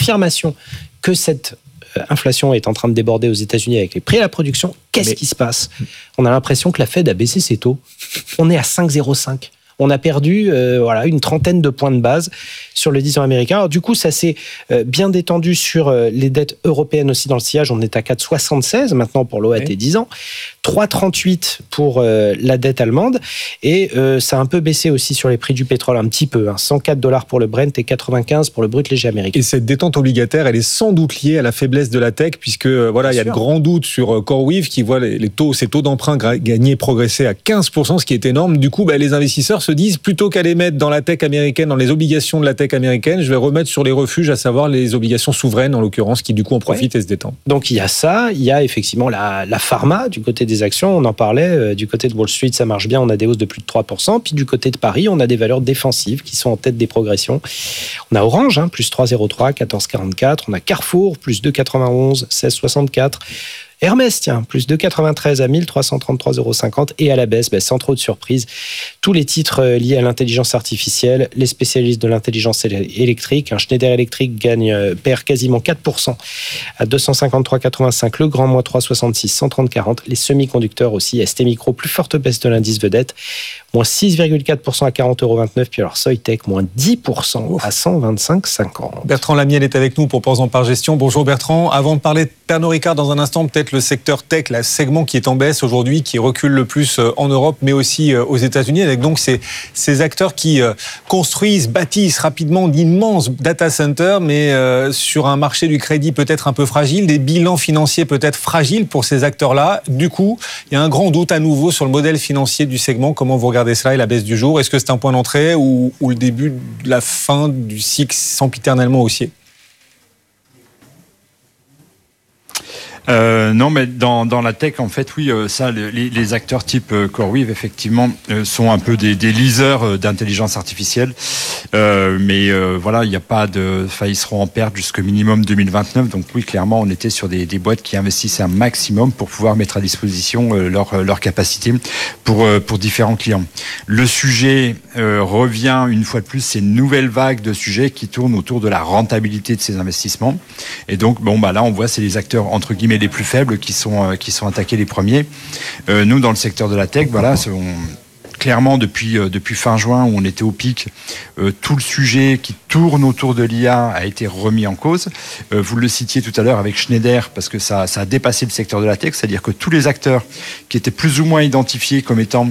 confirmation que cette inflation est en train de déborder aux États-Unis avec les prix à la production. Qu'est-ce qui se passe ? On a l'impression que la Fed a baissé ses taux. On est à 5,05. On a perdu une trentaine de points de base sur le 10 ans américain. Alors, du coup, ça s'est bien détendu sur les dettes européennes aussi dans le sillage. On est à 4,76 maintenant pour l'OAT 10 ans. 3,38 pour la dette allemande. Et ça a un peu baissé aussi sur les prix du pétrole, un petit peu. $104 pour le Brent et 95 pour le brut léger américain. Et cette détente obligataire, elle est sans doute liée à la faiblesse de la tech, puisque il y a de grands doutes sur CoreWeave qui voit ces taux d'emprunt gagner, progresser à 15%, ce qui est énorme. Du coup, les investisseurs se disent, plutôt qu'aller mettre dans la tech américaine, dans les obligations de la tech américaine, je vais remettre sur les refuges, à savoir les obligations souveraines, en l'occurrence, qui du coup en profitent et se détendent. Donc il y a ça, il y a effectivement la pharma du côté des actions, on en parlait, du côté de Wall Street ça marche bien, on a des hausses de plus de 3%, puis du côté de Paris, on a des valeurs défensives qui sont en tête des progressions. On a Orange, plus 3,03, 14,44, on a Carrefour, plus 2,91, 16,64, Hermès, plus 2,93 à 1333,50 € et à la baisse, sans trop de surprises. Tous les titres liés à l'intelligence artificielle, les spécialistes de l'intelligence électrique, Schneider Electric perd quasiment 4% à 253,85, le Grand Moi 3,66, 130,40, les semi-conducteurs aussi, ST Micro, plus forte baisse de l'indice vedette, moins 6,4% à 40,29 €, puis alors Soitec, moins 10% à 125,50. Bertrand Lamiel est avec nous pour Port en Part Gestion. Bonjour Bertrand. Avant de parler de Pernod Ricard dans un instant, peut-être le secteur tech, le segment qui est en baisse aujourd'hui, qui recule le plus en Europe, mais aussi aux États-Unis, avec donc ces acteurs qui construisent, bâtissent rapidement d'immenses data centers, mais sur un marché du crédit peut-être un peu fragile, des bilans financiers peut-être fragiles pour ces acteurs-là. Du coup, il y a un grand doute à nouveau sur le modèle financier du segment. Comment vous regardez cela et la baisse du jour ? Est-ce que c'est un point d'entrée ou le début de la fin du cycle sempiternellement haussier ? Non, mais dans la tech, en fait, oui, les acteurs type CoreWeave, effectivement, sont un peu des leasers d'intelligence artificielle. Mais il n'y a pas ils seront en perte jusqu'au minimum 2029. Donc oui, clairement, on était sur des boîtes qui investissaient un maximum pour pouvoir mettre à disposition leur capacité pour différents clients. Le sujet revient une fois de plus, c'est une nouvelle vague de sujets qui tournent autour de la rentabilité de ces investissements. Et donc, là, on voit, c'est les acteurs, entre guillemets, les plus faibles qui sont attaqués les premiers. Nous, dans le secteur de la tech, clairement, depuis fin juin, où on était au pic, tout le sujet qui tourne autour de l'IA a été remis en cause. Vous le citiez tout à l'heure avec Schneider, parce que ça a dépassé le secteur de la tech, c'est-à-dire que tous les acteurs qui étaient plus ou moins identifiés comme étant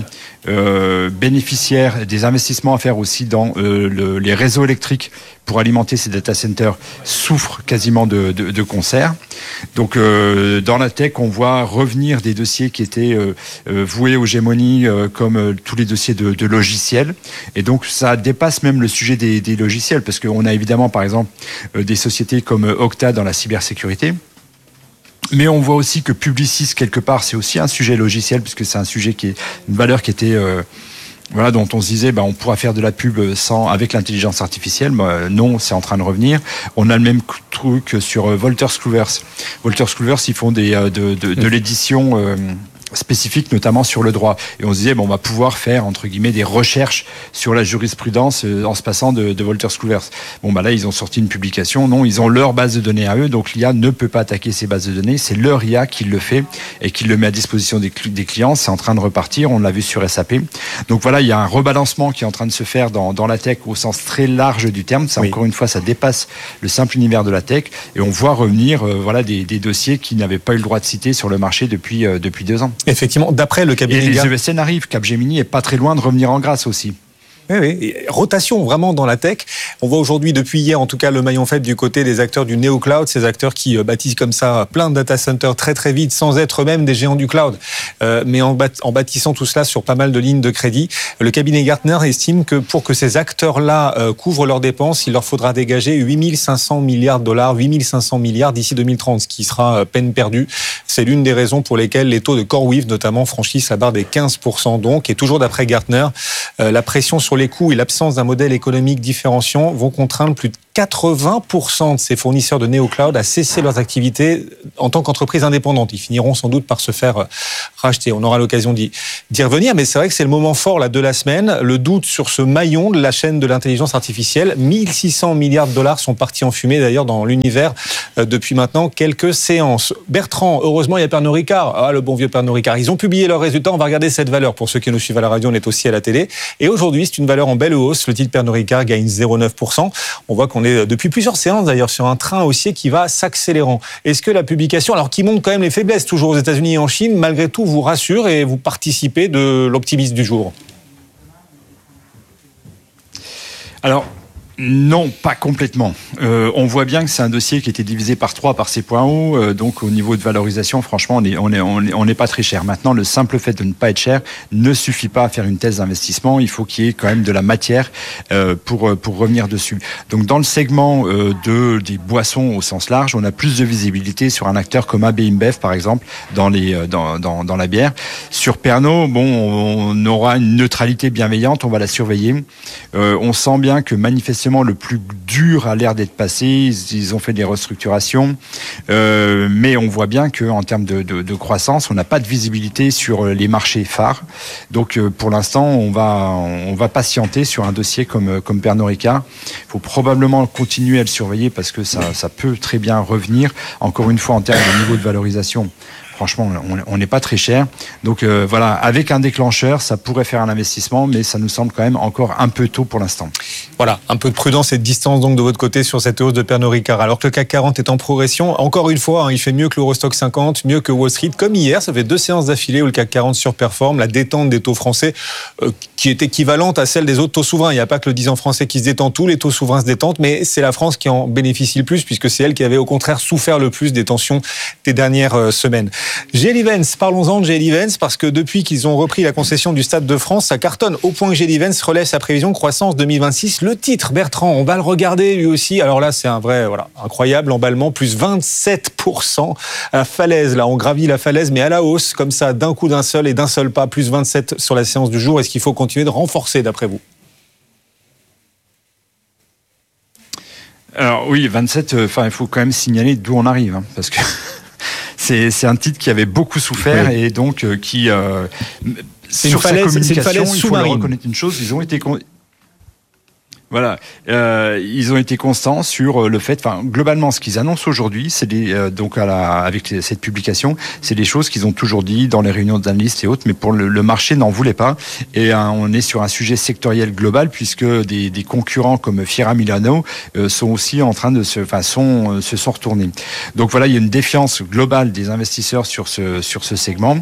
bénéficiaires des investissements à faire aussi dans les réseaux électriques pour alimenter ces data centers souffrent quasiment de concert. Donc dans la tech, on voit revenir des dossiers qui étaient voués aux gémonies comme tous les dossiers de logiciels. Et donc ça dépasse même le sujet des logiciels, parce qu'on a évidemment par exemple des sociétés comme Okta dans la cybersécurité. Mais on voit aussi que Publicis, quelque part, c'est aussi un sujet logiciel, puisque c'est un sujet qui est une valeur qui était dont on se disait on pourra faire de la pub avec l'intelligence artificielle. Non, c'est en train de revenir. On a le même truc sur Wolters Kluwer. Wolters Kluwer, ils font de l'édition spécifique, notamment sur le droit. Et on se disait, on va pouvoir faire, entre guillemets, des recherches sur la jurisprudence en se passant de Wolters Kluwer. Là, ils ont sorti une publication. Non, ils ont leur base de données à eux, donc l'IA ne peut pas attaquer ces bases de données. C'est leur IA qui le fait et qui le met à disposition des clients. C'est en train de repartir. On l'a vu sur SAP. Donc voilà, il y a un rebalancement qui est en train de se faire dans la tech au sens très large du terme. Ça, encore une fois, ça dépasse le simple univers de la tech. Et on voit revenir des dossiers qui n'avaient pas eu le droit de citer sur le marché depuis 2 ans. Effectivement, d'après le cabinet... Et les ESN arrivent, Capgemini est pas très loin de revenir en grâce aussi. Oui. Et rotation vraiment dans la tech. On voit aujourd'hui, depuis hier, en tout cas, le maillon faible du côté des acteurs du néo-cloud, ces acteurs qui bâtissent comme ça plein de data centers très très vite, sans être eux-mêmes des géants du cloud, mais en bâtissant tout cela sur pas mal de lignes de crédit. Le cabinet Gartner estime que pour que ces acteurs-là couvrent leurs dépenses, il leur faudra dégager 8500 milliards de dollars, 8500 milliards d'ici 2030, ce qui sera peine perdue. C'est l'une des raisons pour lesquelles les taux de CoreWeave, notamment, franchissent la barre des 15%. Donc, et toujours d'après Gartner, la pression sur les les coûts et l'absence d'un modèle économique différenciant vont contraindre plus de 80% de ces fournisseurs de néo-cloud à cesser leurs activités en tant qu'entreprise indépendante. Ils finiront sans doute par se faire racheter. On aura l'occasion d'y revenir, mais c'est vrai que c'est le moment fort là, de la semaine. Le doute sur ce maillon de la chaîne de l'intelligence artificielle. 1600 milliards de dollars sont partis en fumée d'ailleurs dans l'univers depuis maintenant quelques séances. Bertrand, heureusement il y a Pernod Ricard. Ah, le bon vieux Pernod Ricard. Ils ont publié leurs résultats. On va regarder cette valeur. Pour ceux qui nous suivent à la radio, on est aussi à la télé. Et aujourd'hui, c'est une valeur en belle hausse. Le titre Pernod Ricard gagne 0,9%. On voit qu'on est depuis plusieurs séances d'ailleurs sur un train haussier qui va s'accélérant. Est-ce que la publication, alors qui montre quand même les faiblesses toujours aux États-Unis et en Chine, malgré tout vous rassure et vous participez de l'optimisme du jour? Alors, non, pas complètement. On voit bien que c'est un dossier qui était divisé par 3 par ses points hauts. Donc, au niveau de valorisation, franchement, on n'est pas très cher. Maintenant, le simple fait de ne pas être cher ne suffit pas à faire une thèse d'investissement. Il faut qu'il y ait quand même de la matière pour revenir dessus. Donc, dans le segment des boissons au sens large, on a plus de visibilité sur un acteur comme AB InBev, par exemple, dans la bière. Sur Pernod, bon, on aura une neutralité bienveillante. On va la surveiller. On sent bien que manifestement le plus dur a l'air d'être passé. Ils ont fait des restructurations, mais on voit bien qu'en termes de croissance, on n'a pas de visibilité sur les marchés phares. Donc, pour l'instant, on va patienter sur un dossier comme Pernod Ricard. Il faut probablement continuer à le surveiller parce que ça peut très bien revenir. Encore une fois, en termes de niveau de valorisation, franchement, on n'est pas très cher. Donc voilà, avec un déclencheur, ça pourrait faire un investissement, mais ça nous semble quand même encore un peu tôt pour l'instant. Voilà, un peu de prudence et de distance donc de votre côté sur cette hausse de Pernod Ricard. Alors que le CAC 40 est en progression, encore une fois, il fait mieux que l'Eurostoxx 50, mieux que Wall Street. Comme hier, ça fait 2 séances d'affilée où le CAC 40 surperforme. La détente des taux français qui est équivalente à celle des autres taux souverains. Il n'y a pas que le 10 ans français qui se détend, tous les taux souverains se détentent, mais c'est la France qui en bénéficie le plus puisque c'est elle qui avait au contraire souffert le plus des tensions des dernières semaines. GL Events, parlons-en de GL Events parce que depuis qu'ils ont repris la concession du Stade de France, ça cartonne au point que GL Events relève sa prévision croissance 2026. Le titre, Bertrand, on va le regarder lui aussi. Alors là, c'est un vrai, incroyable emballement, plus 27% à la falaise. Là, on gravit la falaise, mais à la hausse, comme ça, d'un coup d'un seul et d'un seul pas, plus 27 sur la séance du jour. Est-ce qu'il faut continuer de renforcer d'après vous? Alors oui, 27, il faut quand même signaler d'où on arrive, parce que c'est un titre qui avait beaucoup souffert et donc qui sur sa communication, il faut leur reconnaître une chose, ils ont été Voilà, ils ont été constants sur le fait, globalement, ce qu'ils annoncent aujourd'hui, c'est donc avec cette publication, c'est des choses qu'ils ont toujours dit dans les réunions d'analystes et autres, mais pour le marché n'en voulait pas. Et on est sur un sujet sectoriel global puisque des concurrents comme Fiera Milano sont aussi en train de se sont retournés. Donc voilà, il y a une défiance globale des investisseurs sur ce segment.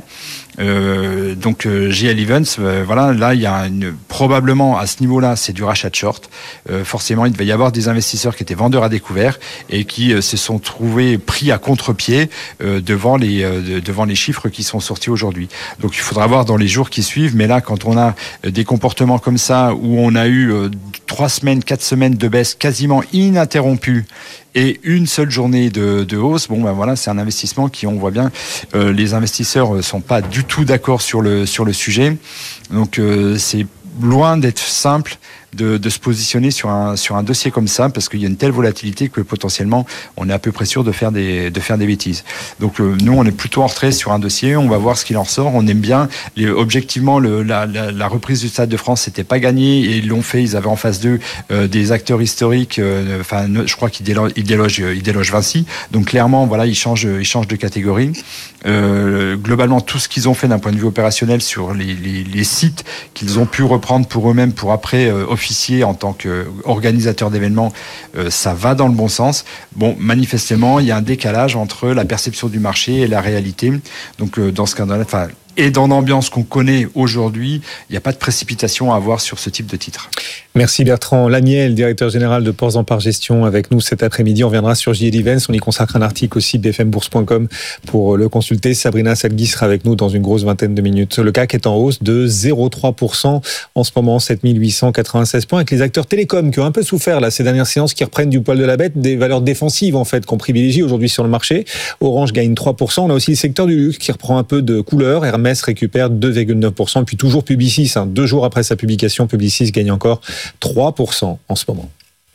Donc GL Events, là il y a probablement à ce niveau-là, c'est du rachat de short. Forcément, il devait y avoir des investisseurs qui étaient vendeurs à découvert et qui se sont trouvés pris à contre-pied devant les chiffres qui sont sortis aujourd'hui. Donc il faudra voir dans les jours qui suivent, mais là quand on a des comportements comme ça où on a eu 3 semaines, 4 semaines de baisse quasiment ininterrompue et une seule journée de hausse, c'est un investissement qui, on voit bien, les investisseurs sont pas du tout d'accord sur le sujet. Donc c'est loin d'être simple de se positionner sur un dossier comme ça parce qu'il y a une telle volatilité que potentiellement on est à peu près sûr de faire des bêtises. Donc nous on est plutôt en retrait sur un dossier, on va voir ce qu'il en ressort. On aime bien objectivement la reprise du Stade de France, c'était pas gagné et ils l'ont fait. Ils avaient en face d'eux des acteurs historiques. Je crois qu'ils délogent Vinci. Donc clairement ils changent de catégorie. Globalement tout ce qu'ils ont fait d'un point de vue opérationnel sur les sites qu'ils ont pu reprendre pour eux-mêmes pour après officier en tant qu'organisateur d'événements, ça va dans le bon sens. Bon, manifestement, il y a un décalage entre la perception du marché et la réalité. Donc, dans ce cas-là, et dans l'ambiance qu'on connaît aujourd'hui, il n'y a pas de précipitation à avoir sur ce type de titre. Merci Bertrand Lamiel, directeur général de Ports en Par Gestion, avec nous cet après-midi. On reviendra sur JL Events. On y consacre un article aussi, bfmbourse.com, pour le consulter. Sabrina Salgui sera avec nous dans une grosse vingtaine de minutes. Le CAC est en hausse de 0,3% en ce moment, 7896 points, avec les acteurs télécoms qui ont un peu souffert là, ces dernières séances, qui reprennent du poil de la bête, des valeurs défensives en fait qu'on privilégie aujourd'hui sur le marché. Orange gagne 3%. On a aussi le secteur du luxe qui reprend un peu de couleur. Hermès récupère 2,9%. Puis toujours Publicis, 2 jours après sa publication, Publicis gagne encore 3% en ce moment.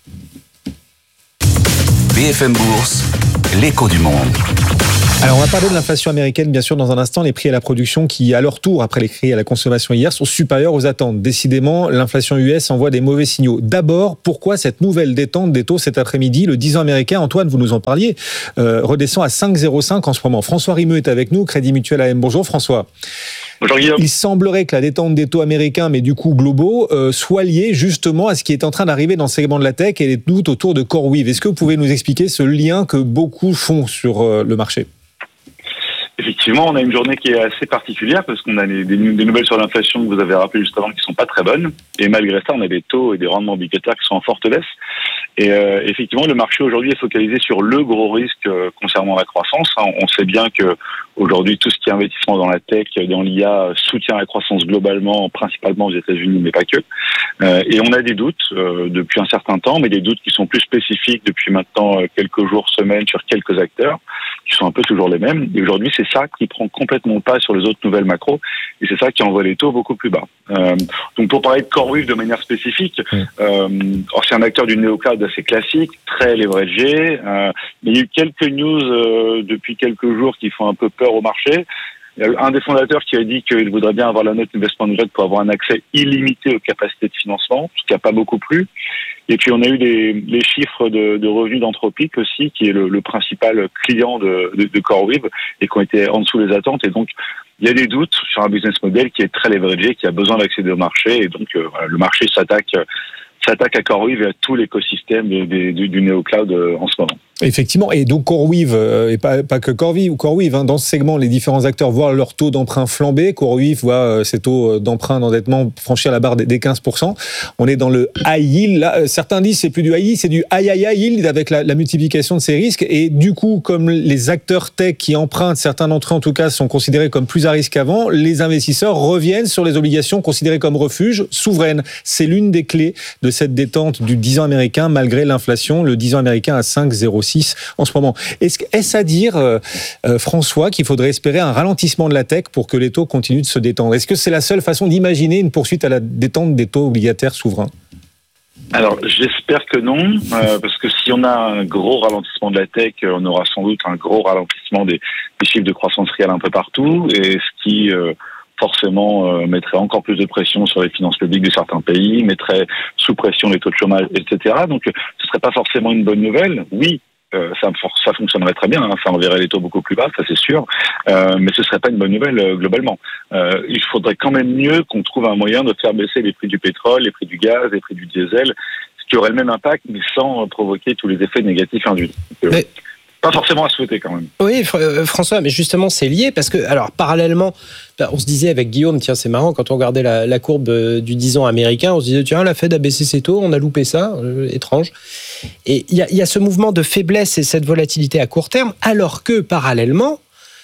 BFM Bourse, l'écho du monde. Alors on va parler de l'inflation américaine bien sûr dans un instant. Les prix à la production qui à leur tour après les prix à la consommation hier sont supérieurs aux attentes. Décidément l'inflation US envoie des mauvais signaux. D'abord, pourquoi cette nouvelle détente des taux cet après-midi? Le 10 ans américain, Antoine vous nous en parliez, redescend à 5,05 en ce moment. François Rimeux est avec nous, Crédit Mutuel AM. Bonjour François. Bonjour Guillaume. Il semblerait que la détente des taux américains, mais du coup globaux, soit liée justement à ce qui est en train d'arriver dans le segment de la tech et les doutes autour de CoreWeave. Est-ce que vous pouvez nous expliquer ce lien que beaucoup font sur le marché? Effectivement, on a une journée qui est assez particulière parce qu'on a des nouvelles sur l'inflation que vous avez rappelé juste avant qui sont pas très bonnes. Et malgré ça, on a des taux et des rendements obligataires qui sont en forte baisse. Et effectivement, le marché aujourd'hui est focalisé sur le gros risque concernant la croissance. On sait bien que aujourd'hui, tout ce qui est investissement dans la tech, dans l'IA, soutient la croissance globalement, principalement aux États-Unis, mais pas que. Et on a des doutes depuis un certain temps, mais des doutes qui sont plus spécifiques depuis maintenant quelques jours, semaines, sur quelques acteurs, qui sont un peu toujours les mêmes. Et aujourd'hui, c'est ça qui prend complètement pas sur les autres nouvelles macro, et c'est ça qui envoie les taux beaucoup plus bas. Donc pour parler de CoreWeave de manière spécifique, c'est un acteur du néo-cloud assez classique, très leveragé, mais il y a eu quelques news depuis quelques jours qui font un peu peur au marché. Il y a un des fondateurs qui a dit qu'il voudrait bien avoir la note investment grade pour avoir un accès illimité aux capacités de financement, ce qui n'a pas beaucoup plu. Et puis on a eu les chiffres de revenus d'Anthropic aussi, qui est le principal client de CoreWeave, et qui ont été en dessous des attentes. Et donc il y a des doutes sur un business model qui est très leveragé, qui a besoin d'accéder au marché. Et donc le marché s'attaque à CoreWeave et à tout l'écosystème du néo-cloud en ce moment. Effectivement, et donc CoreWeave, et pas que CoreWeave, dans ce segment, les différents acteurs voient leur taux d'emprunt flamber. CoreWeave voit ses taux d'emprunt d'endettement franchir la barre des 15%. On est dans le high yield. Là, certains disent c'est plus du high yield, c'est du high yield avec la multiplication de ces risques. Et du coup, comme les acteurs tech qui empruntent, certains d'entre eux en tout cas, sont considérés comme plus à risque qu'avant, les investisseurs reviennent sur les obligations considérées comme refuge souveraines. C'est l'une des clés de cette détente du 10 ans américain malgré l'inflation. Le 10 ans américain à 5,06 en ce moment. Est-ce à dire, François, qu'il faudrait espérer un ralentissement de la tech pour que les taux continuent de se détendre? Est-ce que c'est la seule façon d'imaginer une poursuite à la détente des taux obligataires souverains? Alors, j'espère que non, parce que si on a un gros ralentissement de la tech, on aura sans doute un gros ralentissement des chiffres de croissance réelle un peu partout, et ce qui forcément mettrait encore plus de pression sur les finances publiques de certains pays, mettrait sous pression les taux de chômage, etc. Donc, ce serait pas forcément une bonne nouvelle. Oui, ça fonctionnerait très bien, ça enverrait les taux beaucoup plus bas, ça c'est sûr, mais ce serait pas une bonne nouvelle globalement. Il faudrait quand même mieux qu'on trouve un moyen de faire baisser les prix du pétrole, les prix du gaz, les prix du diesel, ce qui aurait le même impact, mais sans provoquer tous les effets négatifs induits. Pas forcément à souhaiter quand même. Oui, François, mais justement c'est lié parce que, alors parallèlement, on se disait avec Guillaume, tiens c'est marrant, quand on regardait la courbe du 10 ans américain, on se disait tiens la Fed a baissé ses taux, on a loupé ça, étrange. Et il y a ce mouvement de faiblesse et cette volatilité à court terme, alors que parallèlement,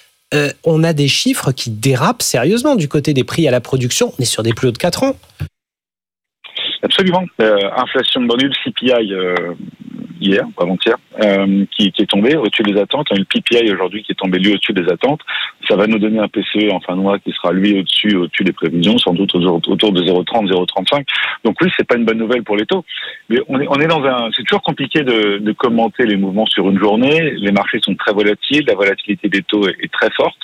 on a des chiffres qui dérapent sérieusement du côté des prix à la production. On est sur des plus hauts de 4 ans. Absolument. Inflation, on a eu le CPI hier, pas avant-hier, qui est tombé au-dessus des attentes. On a eu le PPI aujourd'hui qui est tombé lui au-dessus des attentes. Ça va nous donner un PCE en fin de mois qui sera lui au-dessus des prévisions, sans doute autour de 0,30, 0,35. Donc oui, c'est pas une bonne nouvelle pour les taux. Mais on est dans c'est toujours compliqué de commenter les mouvements sur une journée. Les marchés sont très volatiles, la volatilité des taux est très forte.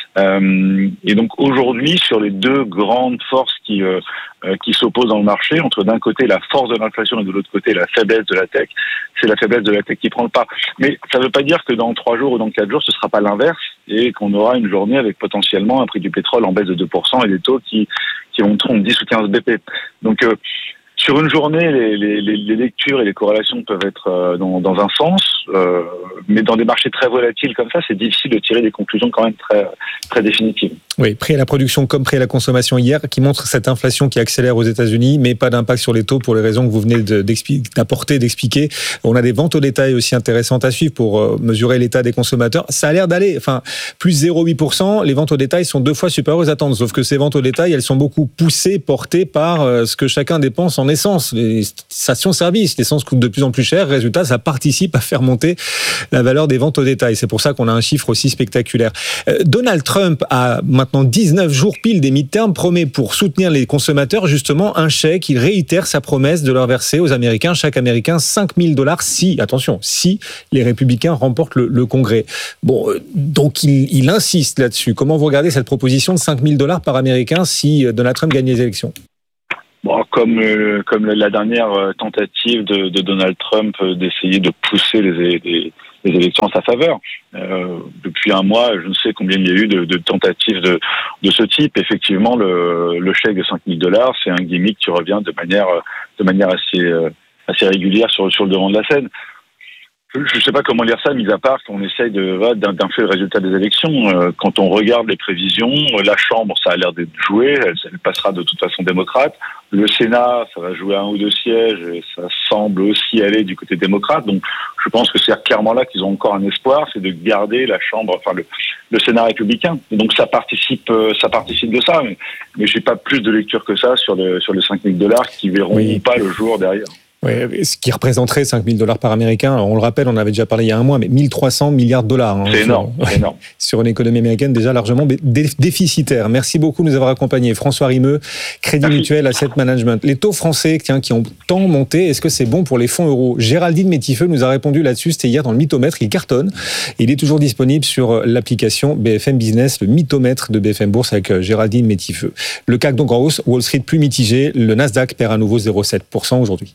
Et donc aujourd'hui, sur les deux grandes forces qui s'opposent dans le marché, entre d'un côté la force de l'inflation et de l'autre côté la faiblesse de la tech, c'est la faiblesse de la tech qui prend le pas. Mais ça ne veut pas dire que dans 3 jours ou dans 4 jours, ce ne sera pas l'inverse et qu'on aura une journée avec potentiellement un prix du pétrole en baisse de 2% et des taux qui monteront de 10 ou 15 BP. Donc sur une journée, les lectures et les corrélations peuvent être dans un sens, mais dans des marchés très volatiles comme ça, c'est difficile de tirer des conclusions quand même très, très définitives. Oui, prix à la production comme prix à la consommation hier, qui montre cette inflation qui accélère aux États-Unis, mais pas d'impact sur les taux pour les raisons que vous venez d'expliquer. On a des ventes au détail aussi intéressantes à suivre pour mesurer l'état des consommateurs. Ça a l'air d'aller, plus 0,8%. Les ventes au détail sont 2 fois supérieures aux attentes. Sauf que ces ventes au détail, elles sont beaucoup poussées, portées par ce que chacun dépense en essence. Les stations-service, l'essence coûte de plus en plus cher. Résultat, ça participe à faire monter la valeur des ventes au détail. C'est pour ça qu'on a un chiffre aussi spectaculaire. Donald Trump a maintenant 19 jours pile des midterms, promet pour soutenir les consommateurs justement un chèque. Il réitère sa promesse de leur verser aux Américains, chaque Américain, $5 000 si les républicains remportent le Congrès. Bon, donc il insiste là-dessus. Comment vous regardez cette proposition de $5 000 par Américain si Donald Trump gagne les élections? Bon, comme la dernière tentative de Donald Trump d'essayer de pousser les élections en sa faveur. Depuis un mois, je ne sais combien il y a eu de tentatives de ce type. Effectivement, le chèque de $5 000, c'est un gimmick qui revient de manière assez régulière sur le devant de la scène. Je ne sais pas comment lire ça, mis à part qu'on essaye d'influer le résultat des élections. Quand on regarde les prévisions, la Chambre, ça a l'air d'être joué, elle passera de toute façon démocrate. Le Sénat, ça va jouer 1 ou 2 sièges, et ça semble aussi aller du côté démocrate. Donc, je pense que c'est clairement là qu'ils ont encore un espoir, c'est de garder la Chambre, le Sénat républicain. Et donc, ça participe de ça. Mais je n'ai pas plus de lecture que ça sur les $5 000 qui verront pas le jour derrière. Oui, ce qui représenterait $5 000 par Américain. On le rappelle, on avait déjà parlé il y a un mois, mais 1 300 milliards de dollars. C'est énorme. Sur une économie américaine déjà largement déficitaire. Merci beaucoup de nous avoir accompagnés. François Rimeux, Crédit Mutuel Asset Management. Les taux français qui ont tant monté, est-ce que c'est bon pour les fonds euros? Géraldine Métifeux nous a répondu là-dessus. C'était hier dans le Mythomètre. Il cartonne. Il est toujours disponible sur l'application BFM Business, le Mythomètre de BFM Bourse avec Géraldine Métifeux. Le CAC donc en hausse, Wall Street plus mitigé. Le Nasdaq perd à nouveau 0,7% aujourd'hui.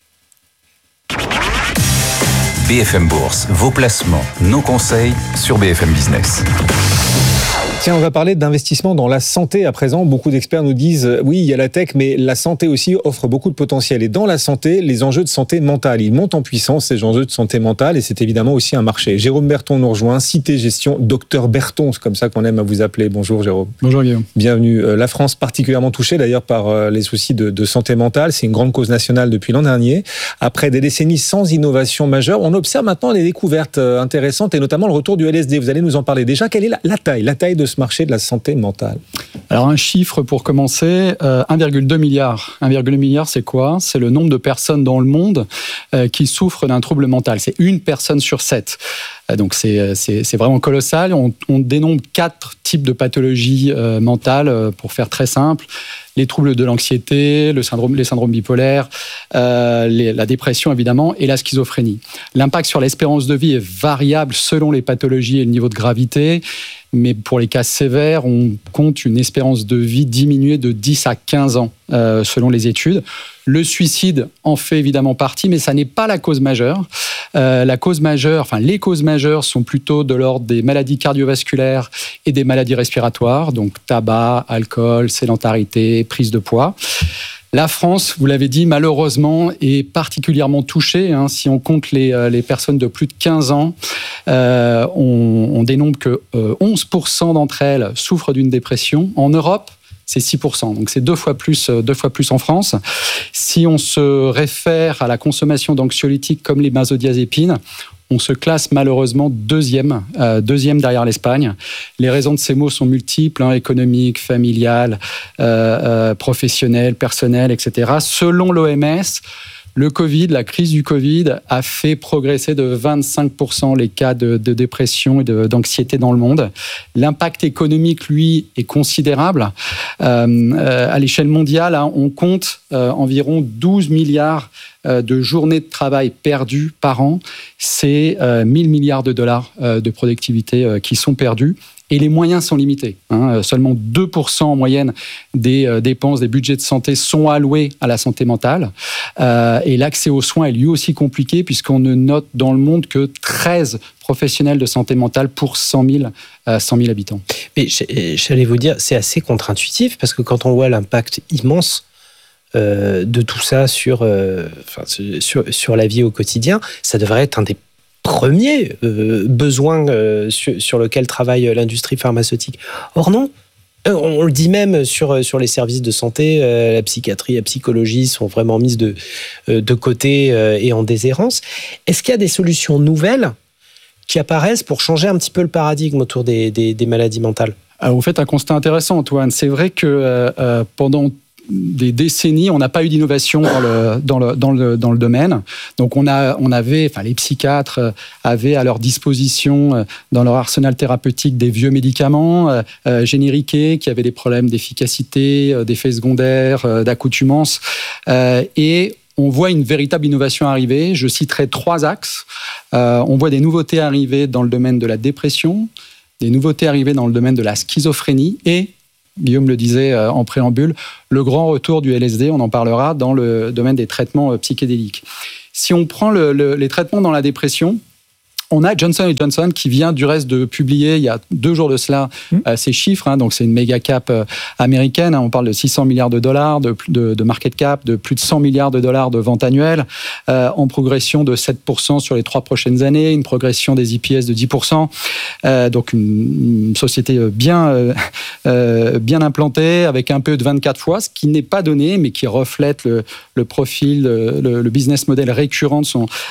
BFM Bourse, vos placements, nos conseils sur BFM Business. Tiens, on va parler d'investissement dans la santé à présent. Beaucoup d'experts nous disent, oui, il y a la tech, mais la santé aussi offre beaucoup de potentiel. Et dans la santé, les enjeux de santé mentale, ils montent en puissance, ces enjeux de santé mentale, et c'est évidemment aussi un marché. Jérôme Berton nous rejoint, Cité Gestion, Docteur Berton, c'est comme ça qu'on aime à vous appeler. Bonjour Jérôme. Bonjour Guillaume. Bienvenue. La France particulièrement touchée d'ailleurs par les soucis de santé mentale. C'est une grande cause nationale depuis l'an dernier. Après des décennies sans innovation majeure, on observe maintenant des découvertes intéressantes et notamment le retour du LSD. Vous allez nous en parler. Déjà, quelle est la taille de ce marché de la santé mentale? Alors un chiffre pour commencer, 1,2 milliard. 1,2 milliard, c'est quoi? C'est le nombre de personnes dans le monde qui souffrent d'un trouble mental. C'est 1 personne sur 7. Donc c'est vraiment colossal. On dénombre 4 types de pathologies mentales, pour faire très simple. Les troubles de l'anxiété, les syndromes bipolaires, la dépression évidemment, et la schizophrénie. L'impact sur l'espérance de vie est variable selon les pathologies et le niveau de gravité. Mais pour les cas sévères, on compte une espérance de vie diminuée de 10 à 15 ans, selon les études. Le suicide en fait évidemment partie, mais ça n'est pas la cause majeure. Les causes majeures sont plutôt de l'ordre des maladies cardiovasculaires et des maladies respiratoires, donc tabac, alcool, sédentarité, prise de poids. La France, vous l'avez dit, malheureusement, est particulièrement touchée. Si on compte les personnes de plus de 15 ans, on dénombre que 11% d'entre elles souffrent d'une dépression. En Europe, c'est 6%, donc c'est deux fois plus en France. Si on se réfère à la consommation d'anxiolytiques comme les benzodiazépines, on se classe malheureusement deuxième derrière l'Espagne. Les raisons de ces maux sont multiples, économiques, familiales, professionnelles, personnelles, etc. Selon l'OMS, la crise du Covid a fait progresser de 25% les cas de dépression et d'anxiété dans le monde. L'impact économique, lui, est considérable. À l'échelle mondiale, on compte environ 12 milliards de journées de travail perdues par an. C'est 1 000 milliards de dollars de productivité qui sont perdus. Et les moyens sont limités. Seulement 2% en moyenne des dépenses, des budgets de santé sont alloués à la santé mentale. Et l'accès aux soins est lui aussi compliqué puisqu'on ne note dans le monde que 13 professionnels de santé mentale pour 100 000 habitants. Mais j'allais vous dire, c'est assez contre-intuitif parce que quand on voit l'impact immense de tout ça sur la vie au quotidien, ça devrait être un des premiers besoins sur lequel travaille l'industrie pharmaceutique. Or non, On le dit même sur les services de santé, la psychiatrie, la psychologie sont vraiment mises de côté et en déshérence. Est-ce qu'il y a des solutions nouvelles qui apparaissent pour changer un petit peu le paradigme autour des maladies mentales ? Vous faites un constat intéressant, Antoine. C'est vrai que pendant des décennies, on n'a pas eu d'innovation dans le domaine. Donc les psychiatres avaient à leur disposition dans leur arsenal thérapeutique des vieux médicaments génériqués qui avaient des problèmes d'efficacité, d'effets secondaires, d'accoutumance. Et on voit une véritable innovation arriver. Je citerai 3 axes. On voit des nouveautés arriver dans le domaine de la dépression, des nouveautés arriver dans le domaine de la schizophrénie et Guillaume le disait en préambule, le grand retour du LSD, on en parlera dans le domaine des traitements psychédéliques. Si on prend les traitements dans la dépression, on a Johnson & Johnson qui vient du reste de publier il y a 2 jours de cela ces chiffres. Donc c'est une méga cap américaine. On parle de 600 milliards de dollars de market cap, de plus de 100 milliards de dollars de ventes annuelles, en progression de 7% sur les 3 prochaines années, une progression des EPS de 10%. Donc une société bien implantée avec un PE de 24 fois, ce qui n'est pas donné, mais qui reflète le profil, le business model récurrent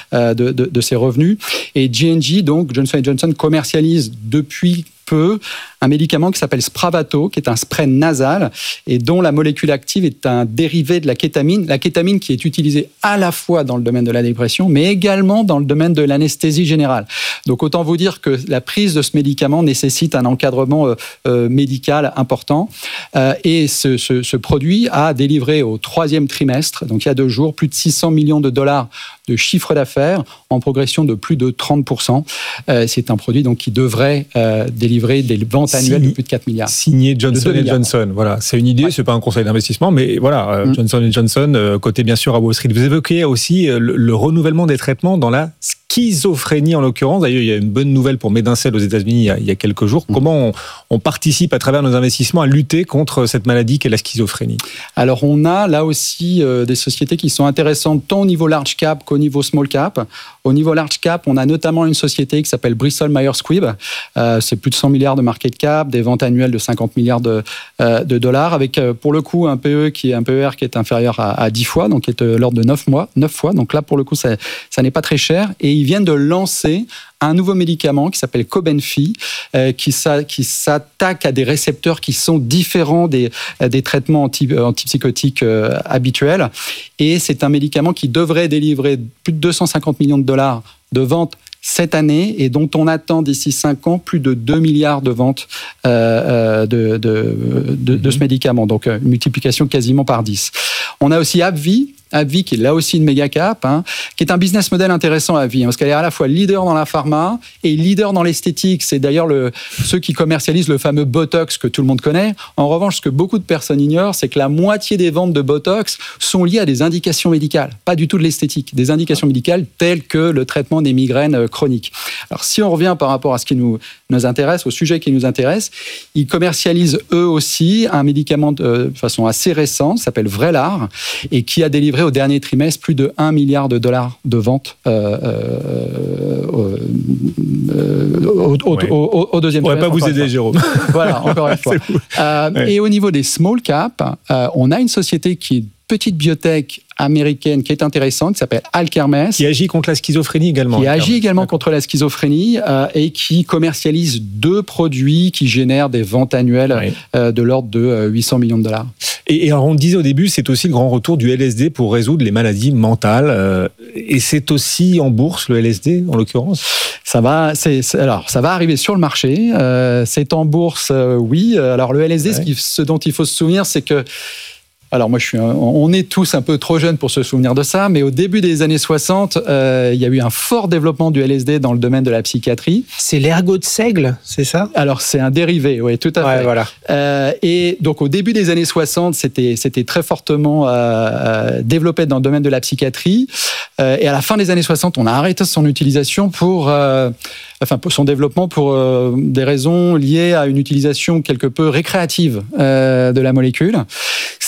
de ses revenus. Et J&J, donc Johnson & Johnson, commercialise depuis peu un médicament qui s'appelle Spravato, qui est un spray nasal et dont la molécule active est un dérivé de la kétamine qui est utilisée à la fois dans le domaine de la dépression, mais également dans le domaine de l'anesthésie générale. Donc autant vous dire que la prise de ce médicament nécessite un encadrement médical important. Et ce produit a délivré au 3e trimestre, donc il y a 2 jours, plus de 600 millions de dollars de chiffre d'affaires en progression de plus de 30%. C'est un produit donc qui devrait délivrer des ventes annuelles de plus de 4 milliards. Signé Johnson & Johnson. Voilà, c'est une idée, c'est pas un conseil d'investissement, mais voilà, Johnson & Johnson, côté bien sûr à Wall Street. Vous évoquez aussi le renouvellement des traitements dans la schizophrénie en l'occurrence. D'ailleurs, il y a une bonne nouvelle pour Medincell aux États-Unis il y a quelques jours. Comment on participe à travers nos investissements à lutter contre cette maladie qu'est la schizophrénie? Alors, on a là aussi des sociétés qui sont intéressantes tant au niveau large cap qu'au niveau small cap. Au niveau large cap, on a notamment une société qui s'appelle Bristol Myers Squibb. C'est plus de 100 milliards de market cap, des ventes annuelles de 50 milliards de dollars, avec pour le coup un PE qui est un PER qui est inférieur à 10 fois, donc qui est de l'ordre de 9 fois. Donc là, pour le coup, ça n'est pas très cher. Et ils viennent de lancer un nouveau médicament qui s'appelle Cobenfy, qui s'attaque à des récepteurs qui sont différents des traitements antipsychotiques habituels. Et c'est un médicament qui devrait délivrer plus de 250 millions de dollars de ventes cette année et dont on attend d'ici 5 ans plus de 2 milliards de ventes de ce médicament. Donc une multiplication quasiment par 10. On a aussi AbbVie, qui est là aussi une méga cap, qui est un business model intéressant à AbbVie, parce qu'elle est à la fois leader dans la pharma et leader dans l'esthétique. C'est d'ailleurs ceux qui commercialisent le fameux Botox que tout le monde connaît. En revanche, ce que beaucoup de personnes ignorent, c'est que la moitié des ventes de Botox sont liées à des indications médicales, pas du tout de l'esthétique, des indications médicales telles que le traitement des migraines chroniques. Alors si on revient par rapport à ce qui nous intéresse, au sujet qui nous intéresse, ils commercialisent eux aussi un médicament de façon assez récente, s'appelle Vraylar, et qui a délivré au dernier trimestre plus de 1 milliard de dollars de ventes au deuxième trimestre. On ne va pas vous aider, Jérôme. Voilà, encore une fois. Et au niveau des small cap, on a une société qui est une petite biotech américaine qui est intéressante, qui s'appelle Alkermes. Qui agit contre la schizophrénie également. Qui agit également contre la schizophrénie et qui commercialise 2 produits qui génèrent des ventes annuelles de l'ordre de 800 millions de dollars. Et alors on le disait au début, c'est aussi le grand retour du LSD pour résoudre les maladies mentales. Et c'est aussi en bourse, le LSD, en l'occurrence? Ça va arriver sur le marché. C'est en bourse, oui. Alors le LSD, ce dont il faut se souvenir, c'est que alors moi, on est tous un peu trop jeunes pour se souvenir de ça, mais au début des années 60, il y a eu un fort développement du LSD dans le domaine de la psychiatrie. C'est l'ergot de seigle, c'est ça? Alors c'est un dérivé, oui, tout à fait. Voilà. Et donc au début des années 60, c'était très fortement développé dans le domaine de la psychiatrie. Et à la fin des années 60, on a arrêté son utilisation pour son développement pour des raisons liées à une utilisation quelque peu récréative de la molécule.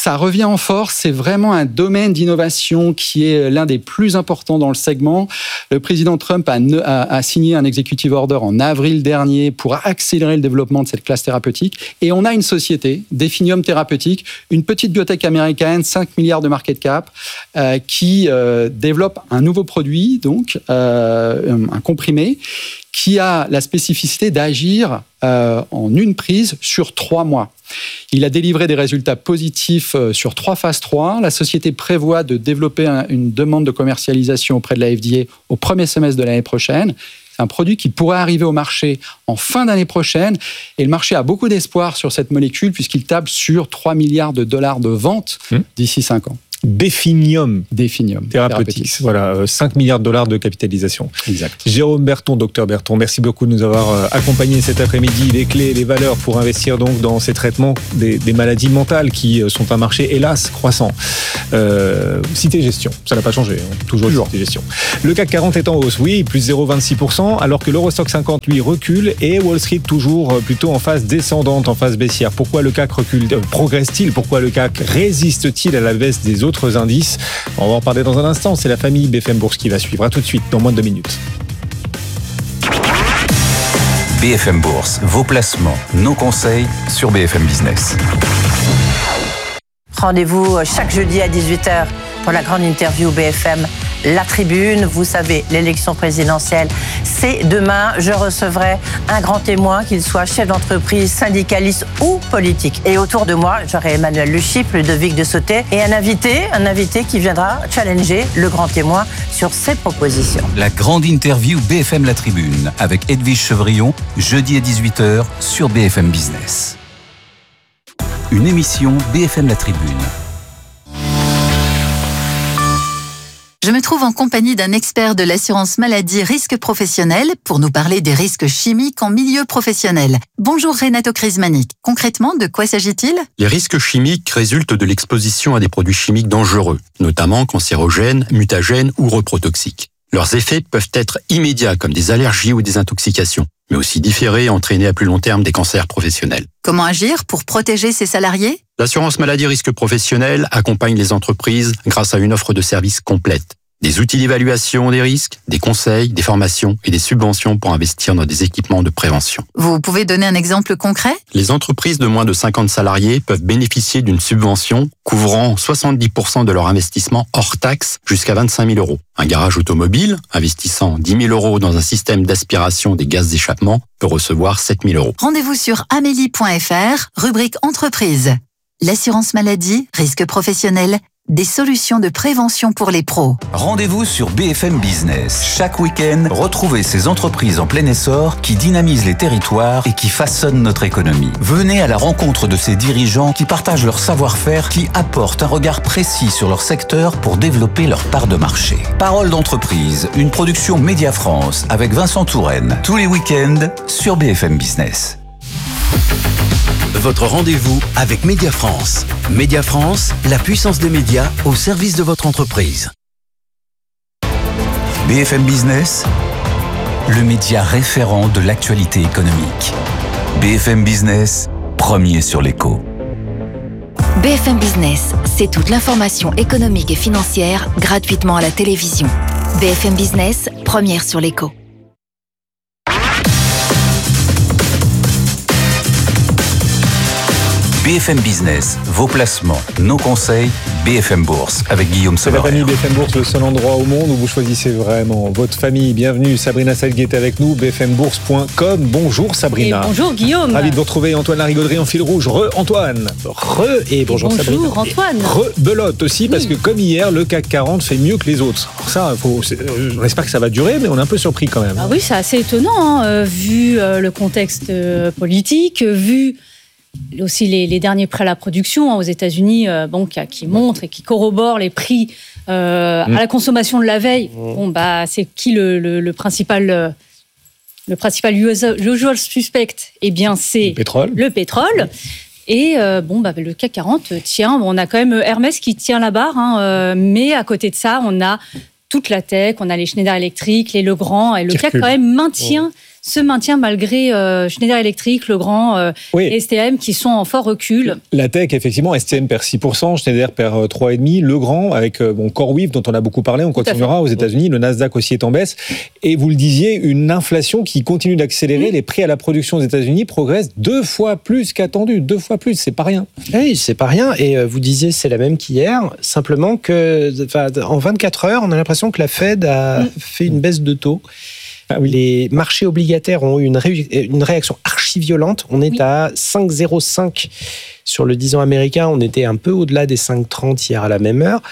ça revient en force. C'est vraiment un domaine d'innovation qui est l'un des plus importants dans le segment. Le président Trump a signé un executive order en avril dernier pour accélérer le développement de cette classe thérapeutique. Et on a une société, Definium Therapeutics, une petite biotech américaine, 5 milliards de market cap, qui développe un nouveau produit, donc un comprimé, qui a la spécificité d'agir en une prise sur 3 mois. Il a délivré des résultats positifs sur 3 phases 3. La société prévoit de développer une demande de commercialisation auprès de la FDA au premier semestre de l'année prochaine. C'est un produit qui pourrait arriver au marché en fin d'année prochaine. Et le marché a beaucoup d'espoir sur cette molécule puisqu'il table sur 3 milliards de dollars de ventes d'ici 5 ans. Definium Therapeutics. Voilà, 5 milliards de dollars de capitalisation. Exact. Jérôme Berton, docteur Berton, merci beaucoup de nous avoir accompagnés cet après-midi. Les clés, les valeurs pour investir donc dans ces traitements des maladies mentales qui sont un marché, hélas, croissant. Cité Gestion, ça n'a pas changé, hein. Toujours. Cité Gestion. Le CAC 40 est en hausse, oui, plus 0,26%, alors que l'Eurostoxx 50, lui, recule et Wall Street toujours plutôt en phase descendante, en phase baissière. Pourquoi le CAC progresse-t-il? Pourquoi le CAC résiste-t-il à la baisse des autres indices? On va en parler dans un instant. C'est la famille BFM Bourse qui va suivre. À tout de suite, dans moins de 2 minutes. BFM Bourse, vos placements, nos conseils sur BFM Business. Rendez-vous chaque jeudi à 18h pour la grande interview BFM La Tribune. Vous savez, l'élection présidentielle, c'est demain. Je recevrai un grand témoin, qu'il soit chef d'entreprise, syndicaliste ou politique. Et autour de moi, j'aurai Emmanuel Luchyp, Ludovic de Sauté et un invité qui viendra challenger le grand témoin sur ses propositions. La grande interview BFM La Tribune avec Edwige Chevrillon, jeudi à 18h sur BFM Business. Une émission BFM La Tribune. Je me trouve en compagnie d'un expert de l'assurance maladie risque professionnel pour nous parler des risques chimiques en milieu professionnel. Bonjour Renato Crismanic. Concrètement, de quoi s'agit-il ? Les risques chimiques résultent de l'exposition à des produits chimiques dangereux, notamment cancérogènes, mutagènes ou reprotoxiques. Leurs effets peuvent être immédiats comme des allergies ou des intoxications, mais aussi différés et entraîner à plus long terme des cancers professionnels. Comment agir pour protéger ses salariés ? L'assurance maladie risque professionnel accompagne les entreprises grâce à une offre de services complète. Des outils d'évaluation des risques, des conseils, des formations et des subventions pour investir dans des équipements de prévention. Vous pouvez donner un exemple concret ? Les entreprises de moins de 50 salariés peuvent bénéficier d'une subvention couvrant 70% de leur investissement hors taxe jusqu'à 25 000 €. Un garage automobile investissant 10 000 € dans un système d'aspiration des gaz d'échappement peut recevoir 7 000 €. Rendez-vous sur amélie.fr, rubrique entreprise. L'assurance maladie, risque professionnel, des solutions de prévention pour les pros. Rendez-vous sur BFM Business. Chaque week-end, retrouvez ces entreprises en plein essor qui dynamisent les territoires et qui façonnent notre économie. Venez à la rencontre de ces dirigeants qui partagent leur savoir-faire, qui apportent un regard précis sur leur secteur pour développer leur part de marché. Parole d'entreprise, une production Média France avec Vincent Touraine. Tous les week-ends sur BFM Business. Votre rendez-vous avec Média France. Média France, la puissance des médias au service de votre entreprise. BFM Business, le média référent de l'actualité économique. BFM Business, premier sur l'écho. BFM Business, c'est toute l'information économique et financière gratuitement à la télévision. BFM Business, première sur l'écho. BFM Business, vos placements, nos conseils, BFM Bourse avec Guillaume Sommerer. C'est la famille BFM Bourse, le seul endroit au monde où vous choisissez vraiment votre famille. Bienvenue, Sabrina Salguet est avec nous, bfmbourse.com. Bonjour Sabrina. Et bonjour Guillaume. Ravi de vous retrouver, Antoine Larigauderie en fil rouge. Antoine. Et bonjour Sabrina. Bonjour Antoine. Belote aussi, parce que comme hier, le CAC 40 fait mieux que les autres. Alors ça, on espère que ça va durer, mais on est un peu surpris quand même. Ah oui, c'est assez étonnant, hein, vu le contexte politique, vu aussi les derniers prêts à la production aux États-Unis, qui montrent et qui corroborent les prix à la consommation de la veille. C'est qui le principal usual suspect ? Eh bien, c'est le pétrole. Et le CAC 40 tient. On a quand même Hermès qui tient la barre, mais à côté de ça, on a toute la tech, on a les Schneider Electric, les Legrand, et le CAC quand même maintient se maintient malgré Schneider Electric, Legrand et STM qui sont en fort recul. La tech, effectivement, STM perd 6%, Schneider perd 3,5%, Legrand avec CoreWeave dont on a beaucoup parlé, on continuera aux États-Unis, le Nasdaq aussi est en baisse. Et vous le disiez, une inflation qui continue d'accélérer, les prix à la production aux États-Unis progressent 2 fois plus qu'attendu, 2 fois plus, c'est pas rien. Oui, c'est pas rien. Et vous disiez c'est la même qu'hier, simplement que en 24 heures, on a l'impression que la Fed a fait une baisse de taux. Les marchés obligataires ont eu une réaction archi-violente. On est à 5,05 sur le 10 ans américain. On était un peu au-delà des 5,30 hier à la même heure.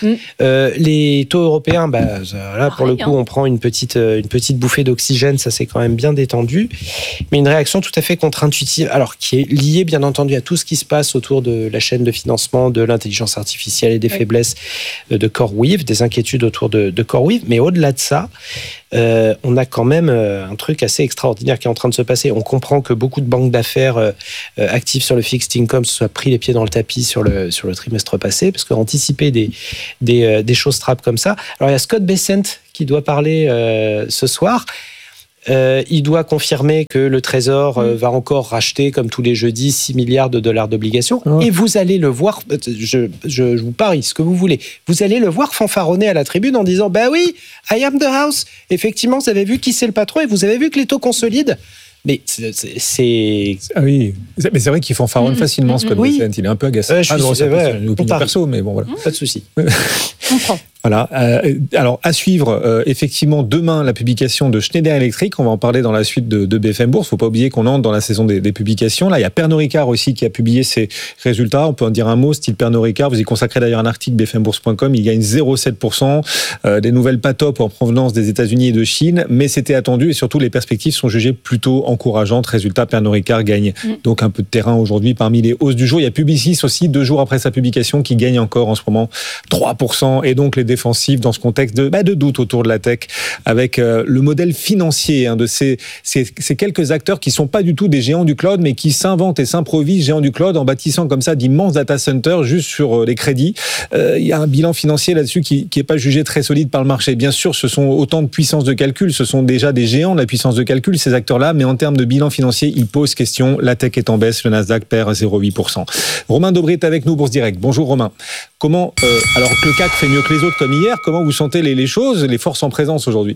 Les taux européens, là, pour le coup, on prend une petite bouffée d'oxygène. Ça s'est quand même bien détendu. Mais une réaction tout à fait contre-intuitive, alors qui est liée, bien entendu, à tout ce qui se passe autour de la chaîne de financement, de l'intelligence artificielle et des faiblesses de CoreWeave, des inquiétudes autour de CoreWeave. Mais au-delà de ça, on a quand même un truc assez extraordinaire qui est en train de se passer. On comprend que beaucoup de banques d'affaires actives sur le fixed income se soient pris les pieds dans le tapis sur le trimestre passé, parce qu'anticiper des choses trappes comme ça. Alors il y a Scott Bessent qui doit parler ce soir. Il doit confirmer que le Trésor va encore racheter, comme tous les jeudis, 6 milliards de dollars d'obligations. Et vous allez le voir, je vous parie ce que vous voulez, vous allez le voir fanfaronner à la tribune en disant « Bah oui, I am the house ». Effectivement, vous avez vu qui c'est le patron et vous avez vu que les taux consolident. Mais c'est... Ah oui, mais c'est vrai qu'il fanfaronne facilement, Scott Bessent. Il est un peu agaçant. C'est une opinion perso, mais bon, voilà. Pas de souci. Je comprends. Voilà. Alors, à suivre, effectivement, demain, la publication de Schneider Electric. On va en parler dans la suite de BFM Bourse. Faut pas oublier qu'on entre dans la saison des publications. Là, il y a Pernod Ricard aussi qui a publié ses résultats. On peut en dire un mot, style Pernod Ricard. Vous y consacrez d'ailleurs un article, bfmbourse.com. Il gagne 0,7%. Des nouvelles pas top en provenance des États-Unis et de Chine. Mais c'était attendu et surtout, les perspectives sont jugées plutôt encourageantes. Résultat, Pernod Ricard gagne donc un peu de terrain aujourd'hui parmi les hausses du jour. Il y a Publicis aussi, 2 jours après sa publication, qui gagne encore en ce moment 3%. Et donc, les défensifs dans ce contexte de doute autour de la tech, avec le modèle financier de ces quelques acteurs qui sont pas du tout des géants du cloud, mais qui s'inventent et s'improvisent géants du cloud en bâtissant comme ça d'immenses data centers juste sur les crédits. Il y a un bilan financier là-dessus qui est pas jugé très solide par le marché. Bien sûr, ce sont autant de puissance de calcul, ce sont déjà des géants de la puissance de calcul, ces acteurs-là, mais en termes de bilan financier, ils posent question. La tech est en baisse, le Nasdaq perd 0,8%. Romain Dobré est avec nous, Bourse Direct. Bonjour Romain. Comment, alors que le CAC fait mieux que les autres comme hier, comment vous sentez les choses, les forces en présence aujourd'hui?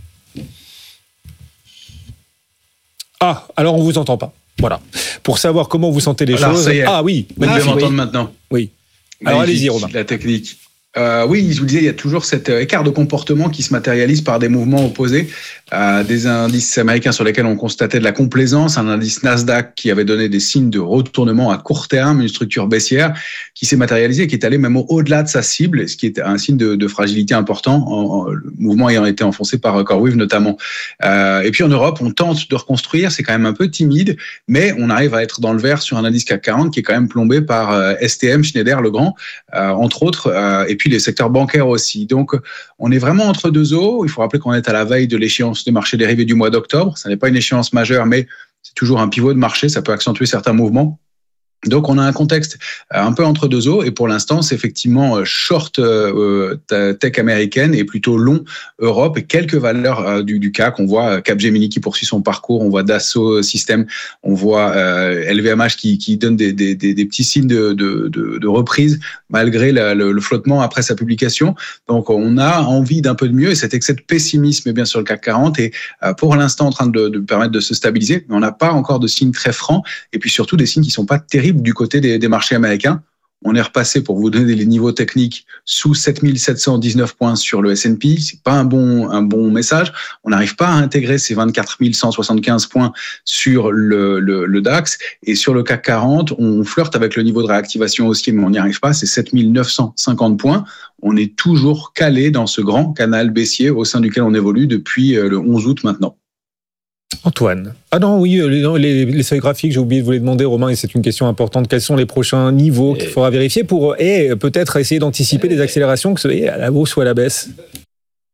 Ah, alors on vous entend pas. Voilà. Pour savoir comment vous sentez les choses. Ah oui. Vous devez m'entendre maintenant. Oui. Alors allez-y, Romain. La technique. Oui, je vous le disais, il y a toujours cet écart de comportement qui se matérialise par des mouvements opposés. Des indices américains sur lesquels on constatait de la complaisance, un indice Nasdaq qui avait donné des signes de retournement à court terme, une structure baissière qui s'est matérialisée, qui est allée même au-delà de sa cible, ce qui est un signe de fragilité important, le mouvement ayant été enfoncé par CoreWeave notamment. Et puis en Europe, on tente de reconstruire, c'est quand même un peu timide, mais on arrive à être dans le vert sur un indice CAC 40 qui est quand même plombé par STM, Schneider, Legrand, entre autres, et puis les secteurs bancaires aussi. Donc on est vraiment entre deux eaux. Il faut rappeler qu'on est à la veille de l'échéance des marchés dérivés du mois d'octobre. Ça n'est pas une échéance majeure, mais c'est toujours un pivot de marché. Ça peut accentuer certains mouvements. Donc, on a un contexte un peu entre deux eaux et pour l'instant, c'est effectivement short tech américaine et plutôt long Europe et quelques valeurs du CAC. On voit Capgemini qui poursuit son parcours, on voit Dassault Systèmes, on voit LVMH qui donne des petits signes de reprise malgré le flottement après sa publication. Donc, on a envie d'un peu de mieux et cet excès de pessimisme est bien sur le CAC 40 et pour l'instant en train de permettre de se stabiliser, mais on n'a pas encore de signes très francs et puis surtout des signes qui sont pas terribles du côté des marchés américains. On est repassé, pour vous donner les niveaux techniques, sous 7719 points sur le S&P. C'est pas un bon message. On n'arrive pas à intégrer ces 24 175 points sur le DAX. Et sur le CAC 40, on flirte avec le niveau de réactivation haussier, mais on n'y arrive pas. C'est 7950 points. On est toujours calé dans ce grand canal baissier au sein duquel on évolue depuis le 11 août maintenant. Antoine. Ah non, oui, les seuils graphiques, j'ai oublié de vous les demander, Romain, et c'est une question importante. Quels sont les prochains niveaux qu'il faudra vérifier pour peut-être essayer d'anticiper des accélérations, que ce soit à la hausse ou à la baisse?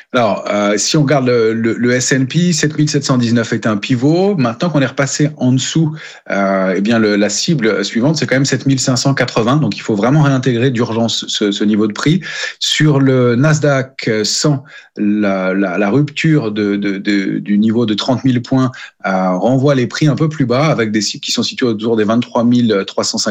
Alors, si on regarde le S&P, 7719 est un pivot. Maintenant qu'on est repassé en dessous, eh bien la cible suivante, c'est quand même 7580. Donc, il faut vraiment réintégrer d'urgence ce niveau de prix. Sur le Nasdaq 100, la rupture du niveau de 30 000 points renvoie les prix un peu plus bas, avec des cibles qui sont situées autour des 28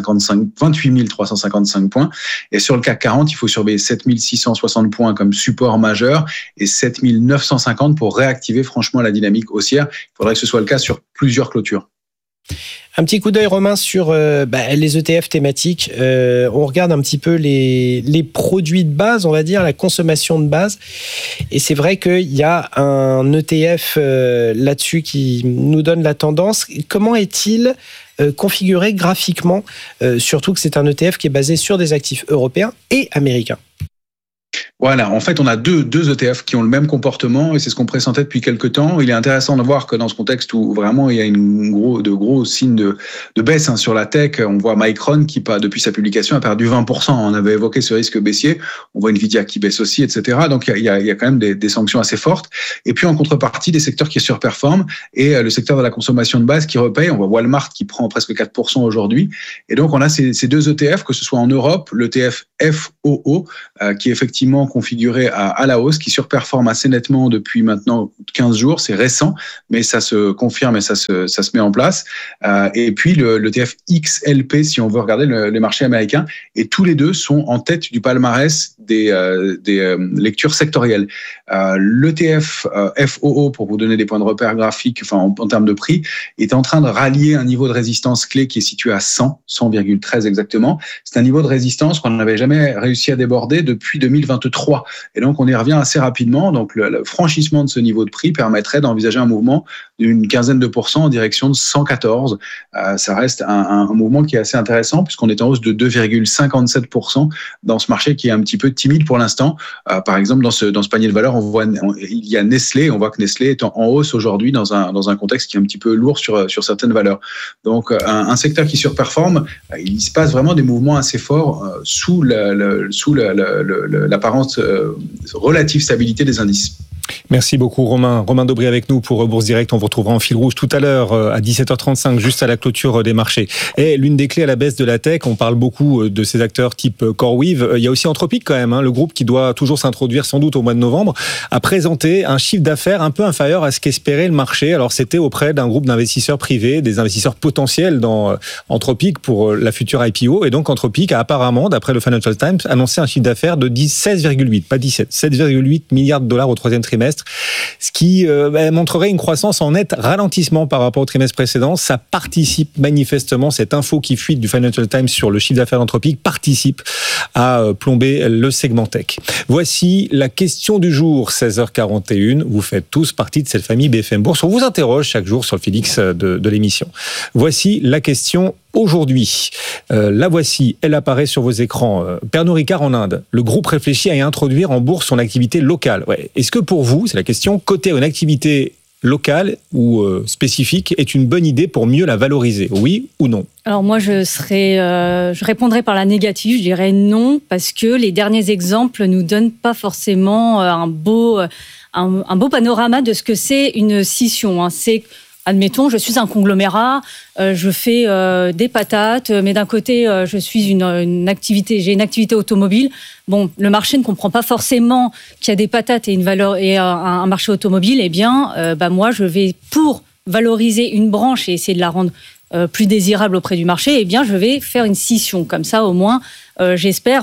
355 points. Et sur le CAC 40, il faut surveiller 7660 points comme support majeur et 7950 pour réactiver franchement la dynamique haussière. Il faudrait que ce soit le cas sur plusieurs clôtures. Un petit coup d'œil, Romain, sur les ETF thématiques. On regarde un petit peu les produits de base, on va dire, la consommation de base. Et c'est vrai qu'il y a un ETF là-dessus qui nous donne la tendance. Comment est-il configuré graphiquement, surtout que c'est un ETF qui est basé sur des actifs européens et américains? Voilà, en fait, on a deux ETF qui ont le même comportement et c'est ce qu'on pressentait depuis quelques temps. Il est intéressant de voir que dans ce contexte où vraiment il y a de gros signes de baisse sur la tech, on voit Micron qui, depuis sa publication, a perdu 20%. On avait évoqué ce risque baissier. On voit Nvidia qui baisse aussi, etc. Donc, il y a quand même des sanctions assez fortes. Et puis, en contrepartie, des secteurs qui surperforment et le secteur de la consommation de base qui repaye. On voit Walmart qui prend presque 4% aujourd'hui. Et donc, on a ces deux ETF, que ce soit en Europe, l'ETF FOO, qui est effectivement configuré à la hausse, qui surperforme assez nettement depuis maintenant 15 jours. C'est récent, mais ça se confirme et ça se met en place. Et puis l'ETF XLP, si on veut regarder les marchés américains, et tous les deux sont en tête du palmarès des lectures sectorielles. L'ETF FOO, pour vous donner des points de repère graphiques, en termes de prix, est en train de rallier un niveau de résistance clé qui est situé à 100,13 exactement. C'est un niveau de résistance qu'on n'avait jamais réussi à déborder depuis 2023. Et donc, on y revient assez rapidement. Donc, le franchissement de ce niveau de prix permettrait d'envisager un mouvement d'une quinzaine de pourcents en direction de 114. Ça reste un mouvement qui est assez intéressant puisqu'on est en hausse de 2,57% dans ce marché qui est un petit peu timide pour l'instant. Par exemple, dans ce panier de valeurs, il y a Nestlé. On voit que Nestlé est en hausse aujourd'hui dans un contexte qui est un petit peu lourd sur certaines valeurs. Donc, un secteur qui surperforme, il se passe vraiment des mouvements assez forts sous l'apparence relative stabilité des indices. Merci beaucoup Romain. Romain Daubry avec nous pour Bourse Direct. On vous retrouvera en fil rouge tout à l'heure à 17h35, juste à la clôture des marchés. Et l'une des clés à la baisse de la tech, on parle beaucoup de ces acteurs type CoreWeave. Il y a aussi Anthropic quand même, le groupe qui doit toujours s'introduire sans doute au mois de novembre, a présenté un chiffre d'affaires un peu inférieur à ce qu'espérait le marché. Alors c'était auprès d'un groupe d'investisseurs privés, des investisseurs potentiels dans Anthropic pour la future IPO. Et donc Anthropic a apparemment, d'après le Financial Times, annoncé un chiffre d'affaires de 16,8, pas 17, 7,8 milliards de dollars au troisième trimestre, ce qui montrerait une croissance en net ralentissement par rapport au trimestre précédent. Ça participe manifestement, cette info qui fuite du Financial Times sur le chiffre d'affaires d'Anthropic participe à plomber le segment tech. Voici la question du jour, 16h41. Vous faites tous partie de cette famille BFM Bourse. On vous interroge chaque jour sur le Félix de l'émission. Voici la question aujourd'hui. La voici, elle apparaît sur vos écrans. Pernod Ricard en Inde. Le groupe réfléchit à y introduire en bourse son activité locale. Ouais. Est-ce que pour vous, c'est la question, coter une activité locale ou spécifique est une bonne idée pour mieux la valoriser? Oui ou non? Alors moi, je répondrai par la négative. Je dirais non, parce que les derniers exemples nous donnent pas forcément un beau panorama de ce que c'est une scission. C'est admettons, je suis un conglomérat, je fais des patates, mais d'un côté, je suis j'ai une activité automobile. Bon, le marché ne comprend pas forcément qu'il y a des patates et une valeur et un marché automobile. Eh bien, moi, je vais pour valoriser une branche et essayer de la rendre plus désirable auprès du marché. Eh bien, je vais faire une scission. Comme ça, au moins, j'espère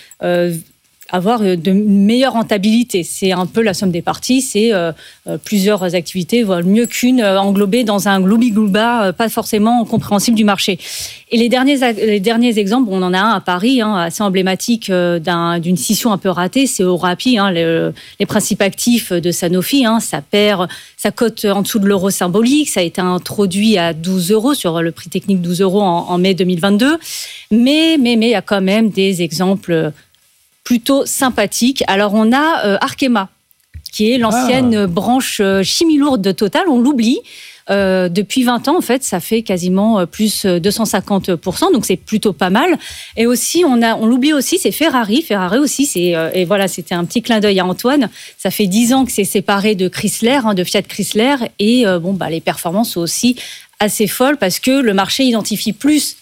avoir de meilleure rentabilité. C'est un peu la somme des parties, c'est plusieurs activités valent mieux qu'une englobée dans un gloubi-glouba pas forcément compréhensible du marché. Et les derniers exemples, on en a un à Paris, assez emblématique d'une scission un peu ratée, c'est Orapi, les principes actifs de Sanofi, ça cote en dessous de l'euro symbolique, ça a été introduit à 12 € sur le prix technique 12 € en mai 2022, mais il y a quand même des exemples plutôt sympathique. Alors, on a Arkema, qui est l'ancienne branche chimie lourde de Total. On l'oublie. depuis 20 ans, en fait, ça fait quasiment plus 250%, donc c'est plutôt pas mal. Et aussi, on l'oublie aussi, c'est Ferrari. Ferrari aussi, et voilà, c'était un petit clin d'œil à Antoine. Ça fait 10 ans que c'est séparé de Chrysler, de Fiat Chrysler, et les performances sont aussi assez folles parce que le marché identifie plus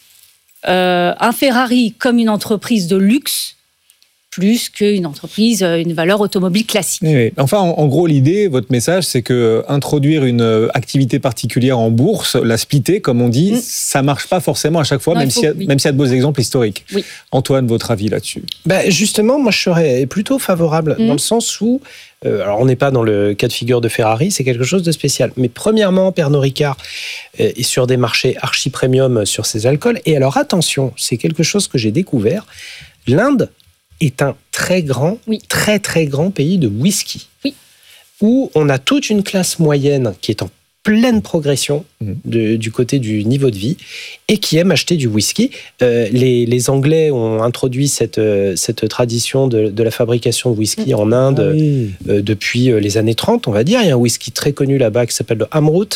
un Ferrari comme une entreprise de luxe plus qu'une entreprise, une valeur automobile classique. Oui. Enfin, en gros, l'idée, votre message, c'est que introduire une activité particulière en bourse, la splitter, comme on dit, ça marche pas forcément à chaque fois, même s'il y a de beaux exemples historiques. Oui. Antoine, votre avis là-dessus? Justement, moi, je serais plutôt favorable dans le sens où, alors on n'est pas dans le cas de figure de Ferrari, c'est quelque chose de spécial. Mais premièrement, Pernod Ricard est sur des marchés archi-premium sur ses alcools. Et alors attention, c'est quelque chose que j'ai découvert. L'Inde est un très grand, très très grand pays de whisky, où on a toute une classe moyenne qui est en pleine progression du côté du niveau de vie et qui aime acheter du whisky. Les Anglais ont introduit cette tradition de la fabrication de whisky en Inde depuis les années 30, on va dire. Il y a un whisky très connu là-bas qui s'appelle le Amrut.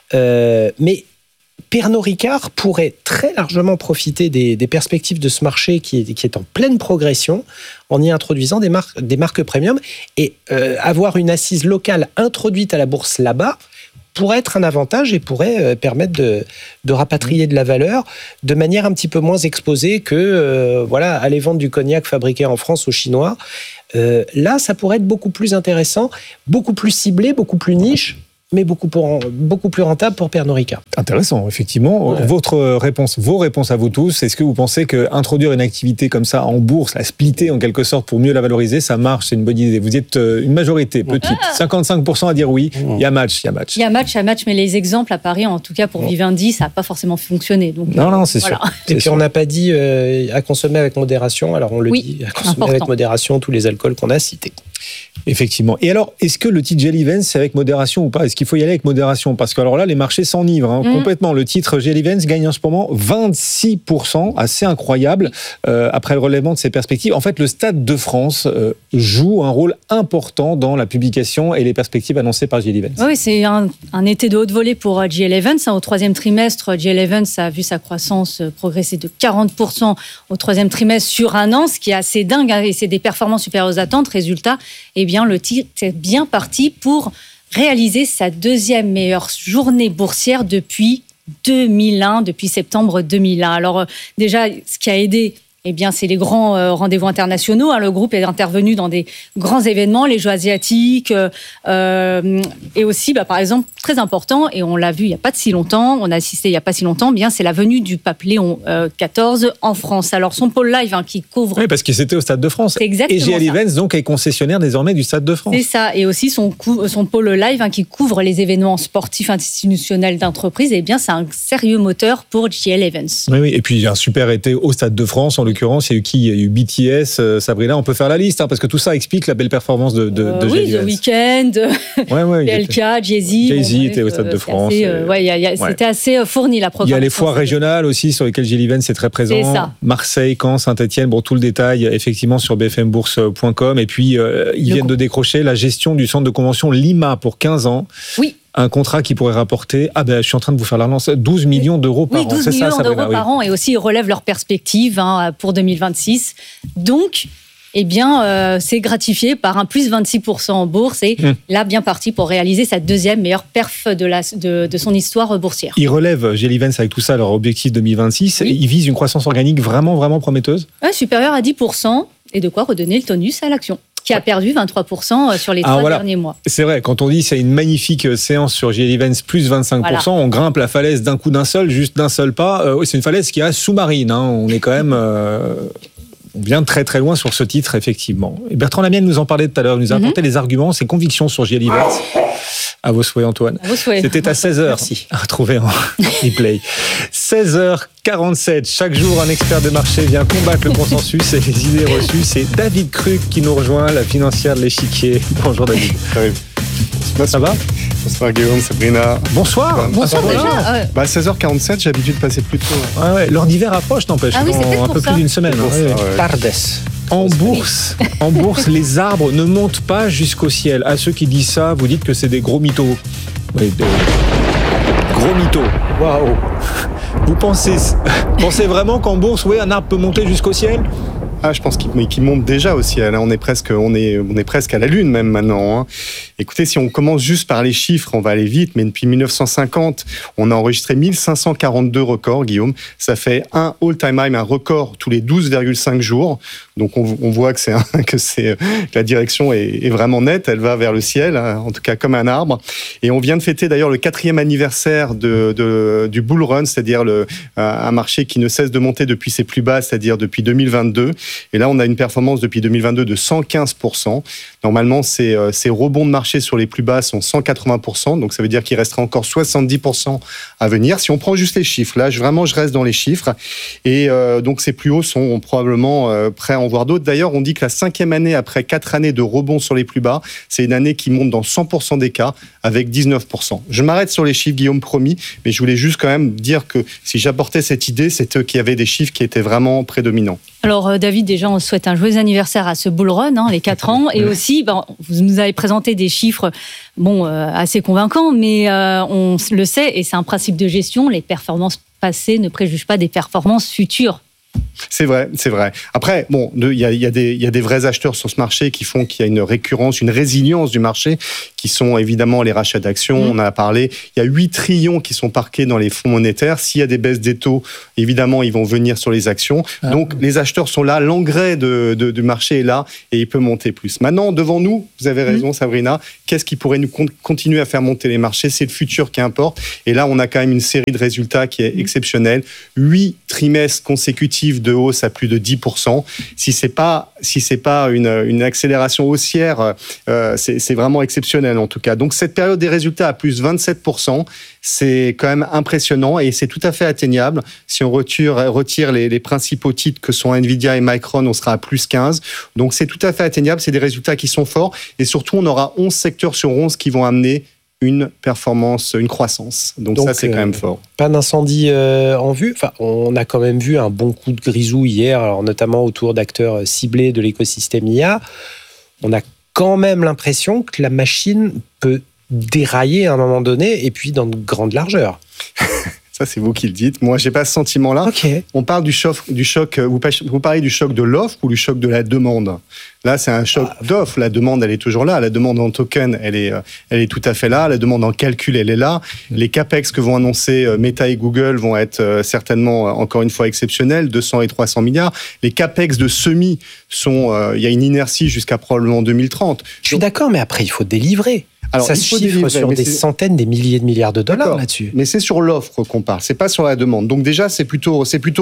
Mais Pernod Ricard pourrait très largement profiter des perspectives de ce marché qui est en pleine progression en y introduisant des marques premium et avoir une assise locale introduite à la bourse là-bas pourrait être un avantage et pourrait permettre de rapatrier de la valeur de manière un petit peu moins exposée que aller vendre du cognac fabriqué en France aux Chinois. Là, ça pourrait être beaucoup plus intéressant, beaucoup plus ciblé, beaucoup plus niche, mais beaucoup plus rentable pour Pernod Ricard. Intéressant, effectivement. Ouais. Vos réponses à vous tous, est-ce que vous pensez qu'introduire une activité comme ça en bourse, la splitter en quelque sorte pour mieux la valoriser, ça marche, c'est une bonne idée? Vous êtes une majorité petite, 55% à dire oui, il y a match. Il y a match, mais les exemples à Paris, en tout cas pour Vivendi, ça n'a pas forcément fonctionné. Donc, non, c'est sûr. Et puis on n'a pas dit à consommer avec modération, alors on le dit, à consommer avec modération tous les alcools qu'on a cités. Effectivement. Et alors, est-ce que le titre GL Events, c'est avec modération ou pas? Est-ce qu'il faut y aller avec modération? Parce que alors là, les marchés s'enivrent complètement. Le titre GL Events gagne en ce moment 26%, assez incroyable, après le relèvement de ses perspectives. En fait, le Stade de France joue un rôle important dans la publication et les perspectives annoncées par GL Events. Oui, c'est un été de haute volée pour GL Events. Au troisième trimestre, GL Events a vu sa croissance progresser de 40% au troisième trimestre sur un an, ce qui est assez dingue, et c'est des performances supérieures aux attentes. Résultat, le titre est bien parti pour réaliser sa deuxième meilleure journée boursière depuis 2001, depuis septembre 2001. Alors déjà, ce qui a aidé, c'est les grands rendez-vous internationaux. Le groupe est intervenu dans des grands événements, les Jeux asiatiques, et aussi, par exemple, très important, et on l'a vu il n'y a pas si longtemps, on a assisté il n'y a pas si longtemps, c'est la venue du pape Léon XIV en France. Alors, son pôle live qui couvre... Oui, parce qu'il était au Stade de France. C'est exactement et GL Events, donc, est concessionnaire désormais du Stade de France. C'est ça, et aussi son pôle live qui couvre les événements sportifs institutionnels d'entreprise, c'est un sérieux moteur pour GL Events. Oui, et puis il y a un super été au Stade de France, en l'occurrence, il y a eu qui? Il y a eu BTS, Sabrina, on peut faire la liste, parce que tout ça explique la belle performance de oui, The Weeknd, PLK, Jay-Z était au Stade de France. C'était assez fourni la programmation. Il y a les foires régionales aussi sur lesquelles GL Events est très présent. C'est ça. Marseille, Caen, Saint-Etienne, tout le détail effectivement sur bfmbourse.com. Et puis ils viennent de décrocher la gestion du centre de convention Lima pour 15 ans. Oui. Un contrat qui pourrait rapporter, je suis en train de vous faire la relance, 12 millions d'euros par an. 12 millions d'euros par an, et aussi ils relèvent leurs perspectives pour 2026. Donc, c'est gratifié par un plus 26% en bourse, et là, bien parti pour réaliser sa deuxième meilleure perf de son histoire boursière. Ils relèvent, GL Events, avec tout ça, leur objectif 2026. Ils visent une croissance organique vraiment, vraiment prometteuse. Supérieure à 10%, et de quoi redonner le tonus à l'action, qui a perdu 23% sur les 3 derniers mois. C'est vrai, quand on dit c'est une magnifique séance sur GL Events, plus 25%, on grimpe la falaise d'un coup juste d'un seul pas. C'est une falaise qui est sous-marine, on est quand même... On vient très très loin sur ce titre, effectivement. Et Bertrand Lamienne nous en parlait tout à l'heure, nous a apporté les arguments, ses convictions sur GL Events. À vos souhaits, Antoine. À vos souhaits. C'était à 16h. Merci. À retrouver en replay. 16h47. Chaque jour, un expert de marché vient combattre le consensus et les idées reçues. C'est David Krug qui nous rejoint, la financière de l'Échiquier. Bonjour David. Ça va? Bonsoir Guillaume, Sabrina. Bonsoir. Bonsoir déjà. 16h47, j'ai l'habitude de passer plus tôt. L'heure d'hiver approche, n'empêche. Ah oui, c'est un peu plus d'une semaine. Tardes. En bourse, les arbres ne montent pas jusqu'au ciel. À ceux qui disent ça, vous dites que c'est des gros mythos. Oui, Gros mytho. Waouh. Vous pensez vraiment qu'en bourse, un arbre peut monter jusqu'au ciel ? Je pense qu'il monte déjà au ciel. On est presque à la Lune même maintenant. Écoutez, si on commence juste par les chiffres, on va aller vite, mais depuis 1950, on a enregistré 1542 records, Guillaume. Ça fait un all-time high, un record tous les 12,5 jours. Donc on voit que la direction est vraiment nette, elle va vers le ciel, en tout cas comme un arbre. Et on vient de fêter d'ailleurs le 4e anniversaire du bull run, c'est-à-dire un marché qui ne cesse de monter depuis ses plus bas, c'est-à-dire depuis 2022. Et là, on a une performance depuis 2022 de 115%. Normalement, ces rebonds de marché sur les plus bas sont 180%. Donc, ça veut dire qu'il restera encore 70% à venir. Si on prend juste les chiffres, là, je reste dans les chiffres. Et donc, ces plus hauts sont probablement prêts à en voir d'autres. D'ailleurs, on dit que la 5e année, après 4 années de rebond sur les plus bas, c'est une année qui monte dans 100% des cas, avec 19%. Je m'arrête sur les chiffres, Guillaume, promis. Mais je voulais juste quand même dire que si j'apportais cette idée, c'est qu'il y avait des chiffres qui étaient vraiment prédominants. Alors, David, déjà, on souhaite un joyeux anniversaire à ce bull run, les 4 ans. Et aussi, vous nous avez présenté des chiffres assez convaincants, mais on le sait, et c'est un principe de gestion, les performances passées ne préjugent pas des performances futures. C'est vrai. Après, il y a des vrais acheteurs sur ce marché qui font qu'il y a une récurrence, une résilience du marché, qui sont évidemment les rachats d'actions. On en a parlé. Il y a 8 trillions qui sont parqués dans les fonds monétaires. S'il y a des baisses des taux, évidemment, ils vont venir sur les actions. Donc, les acheteurs sont là. L'engrais du marché est là et il peut monter plus. Maintenant, devant nous, vous avez raison, Sabrina, qu'est-ce qui pourrait nous continuer à faire monter les marchés ? C'est le futur qui importe. Et là, on a quand même une série de résultats qui est exceptionnelle. 8 trimestres consécutifs de hausse à plus de 10%. Si c'est pas une accélération haussière, c'est vraiment exceptionnel en tout cas. Donc cette période des résultats à plus 27%, c'est quand même impressionnant et c'est tout à fait atteignable. Si on retire les principaux titres que sont Nvidia et Micron, on sera à plus 15. Donc c'est tout à fait atteignable. C'est des résultats qui sont forts et surtout on aura 11 secteurs sur 11 qui vont amener une performance, une croissance. Donc ça, c'est quand même fort. Pas d'incendie en vue. Enfin, on a quand même vu un bon coup de grisou hier, alors notamment autour d'acteurs ciblés de l'écosystème IA. On a quand même l'impression que la machine peut dérailler à un moment donné, et puis dans de grandes largeurs. Ça, c'est vous qui le dites. Moi, j'ai pas ce sentiment-là. Okay. On parle du choc. Vous parlez du choc de l'offre ou du choc de la demande. Là, c'est un choc d'offre. La demande, elle est toujours là. La demande en token, elle est tout à fait là. La demande en calcul, elle est là. Les capex que vont annoncer Meta et Google vont être certainement, encore une fois, exceptionnels, 200 et 300 milliards. Les capex de semi il y a une inertie jusqu'à probablement 2030. Je suis d'accord, mais après, il faut délivrer. Alors, ça se chiffre sur des centaines, des milliers de milliards de dollars là-dessus. Mais c'est sur l'offre qu'on parle, c'est pas sur la demande. Donc déjà, c'est plutôt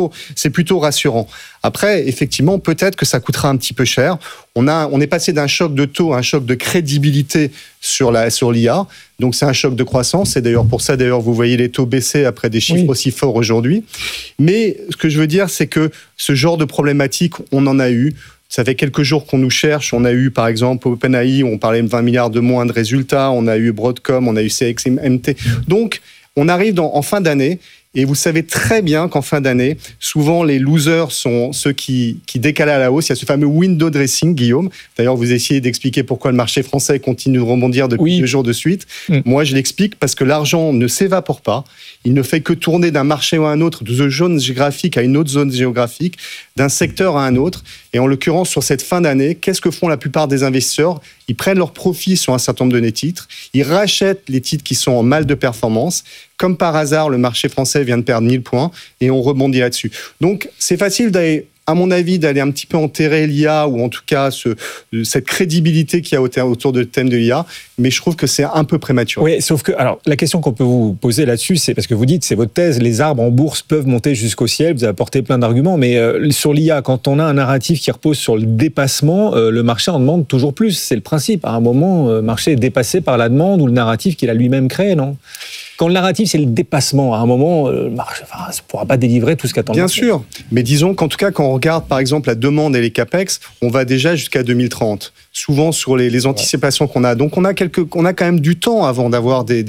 rassurant. Après, effectivement, peut-être que ça coûtera un petit peu cher. On est passé d'un choc de taux à un choc de crédibilité sur l'IA. Donc c'est un choc de croissance. C'est d'ailleurs pour ça, vous voyez les taux baisser après des chiffres aussi forts aujourd'hui. Mais ce que je veux dire, c'est que ce genre de problématique, on en a eu. Ça fait quelques jours qu'on nous cherche. On a eu, par exemple, OpenAI, où on parlait de 20 milliards de moins de résultats. On a eu Broadcom, on a eu CXMT. Donc, on arrive en fin d'année. Et vous savez très bien qu'en fin d'année, souvent les losers sont ceux qui décalent à la hausse. Il y a ce fameux window dressing, Guillaume. D'ailleurs, vous essayez d'expliquer pourquoi le marché français continue de rebondir depuis 2 jours de suite. Moi, je l'explique parce que l'argent ne s'évapore pas. Il ne fait que tourner d'un marché à un autre, de zone géographique à une autre zone géographique, d'un secteur à un autre. Et en l'occurrence, sur cette fin d'année, qu'est-ce que font la plupart des investisseurs ? Ils prennent leur profit sur un certain nombre de titres. Ils rachètent les titres qui sont en mal de performance. Comme par hasard, le marché français vient de perdre 1000 points et on rebondit là-dessus. Donc, c'est facile à mon avis, d'aller un petit peu enterrer l'IA ou en tout cas cette crédibilité qu'il y a autour du thème de l'IA, mais je trouve que c'est un peu prématuré. Oui, sauf que, alors, la question qu'on peut vous poser là-dessus, c'est parce que vous dites, c'est votre thèse, les arbres en bourse peuvent monter jusqu'au ciel, vous avez apporté plein d'arguments, mais sur l'IA, quand on a un narratif qui repose sur le dépassement, le marché en demande toujours plus. C'est le principe. À un moment, le marché est dépassé par la demande ou le narratif qu'il a lui-même créé, non ? Quand le narratif, c'est le dépassement, à un moment, le marché ne pourra pas délivrer tout ce qu'attend. Bien sûr, mais disons qu'en tout cas, quand on regarde par exemple la demande et les capex, on va déjà jusqu'à 2030. Souvent sur les anticipations qu'on a. Donc on a quand même du temps avant d'avoir une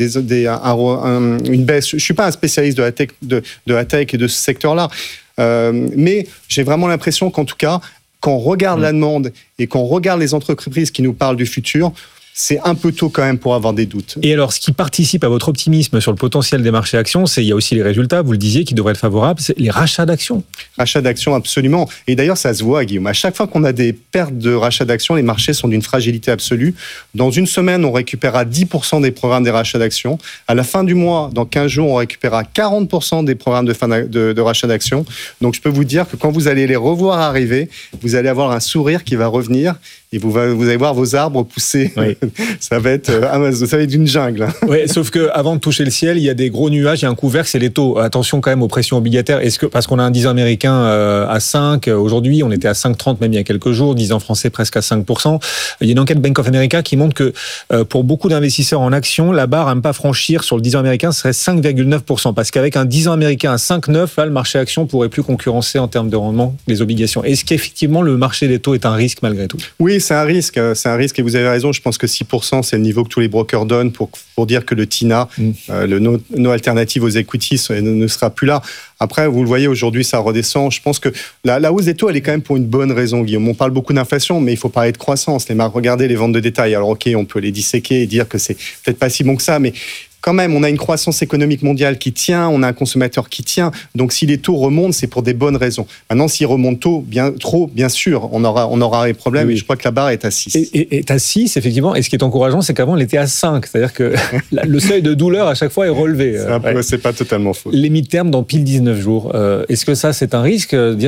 baisse. Je suis pas un spécialiste de la tech et de ce secteur-là, mais j'ai vraiment l'impression qu'en tout cas, quand on regarde la demande et qu'on regarde les entreprises qui nous parlent du futur, c'est un peu tôt quand même pour avoir des doutes. Et alors, ce qui participe à votre optimisme sur le potentiel des marchés actions, il y a aussi les résultats, vous le disiez, qui devraient être favorables, c'est les rachats d'actions. Rachats d'actions, absolument. Et d'ailleurs, ça se voit, Guillaume. À chaque fois qu'on a des pertes de rachats d'actions, les marchés sont d'une fragilité absolue. Dans une semaine, on récupérera 10% des programmes des rachats d'actions. À la fin du mois, dans 15 jours, on récupérera 40% des programmes de rachat d'actions. Donc, je peux vous dire que quand vous allez les revoir arriver, vous allez avoir un sourire qui va revenir et vous allez voir vos arbres pousser. Oui. Ça va être une jungle. Oui, sauf qu'avant de toucher le ciel, il y a des gros nuages, il y a un couvercle, c'est les taux. Attention quand même aux pressions obligataires. Parce qu'on a un 10 ans américain à 5, aujourd'hui, on était à 5,30 même il y a quelques jours, 10 ans français presque à 5%. Il y a une enquête Bank of America qui montre que pour beaucoup d'investisseurs en actions, la barre à ne pas franchir sur le 10 ans américain serait 5,9%. Parce qu'avec un 10 ans américain à 5,9, là, le marché action pourrait plus concurrencer en termes de rendement les obligations. Est-ce qu'effectivement, le marché des taux est un risque malgré tout ? Oui, c'est un risque et vous avez raison. Je pense que 6%, c'est le niveau que tous les brokers donnent pour dire que le TINA, le no alternative aux equities, ne sera plus là. Après, vous le voyez, aujourd'hui, ça redescend. Je pense que la hausse des taux, elle est quand même pour une bonne raison, Guillaume. On parle beaucoup d'inflation, mais il faut parler de croissance. Regardez les ventes de détail. Alors, OK, on peut les disséquer et dire que c'est peut-être pas si bon que ça, mais quand même, on a une croissance économique mondiale qui tient, on a un consommateur qui tient. Donc, si les taux remontent, c'est pour des bonnes raisons. Maintenant, s'ils remontent trop, bien sûr, on aura des problèmes. Oui. Je crois que la barre est à 6. Est à 6, effectivement. Et ce qui est encourageant, c'est qu'avant, elle était à 5. C'est-à-dire que le seuil de douleur, à chaque fois, est relevé. C'est pas totalement faux. Les midterms dans pile 19 jours. Est-ce que ça, c'est un risque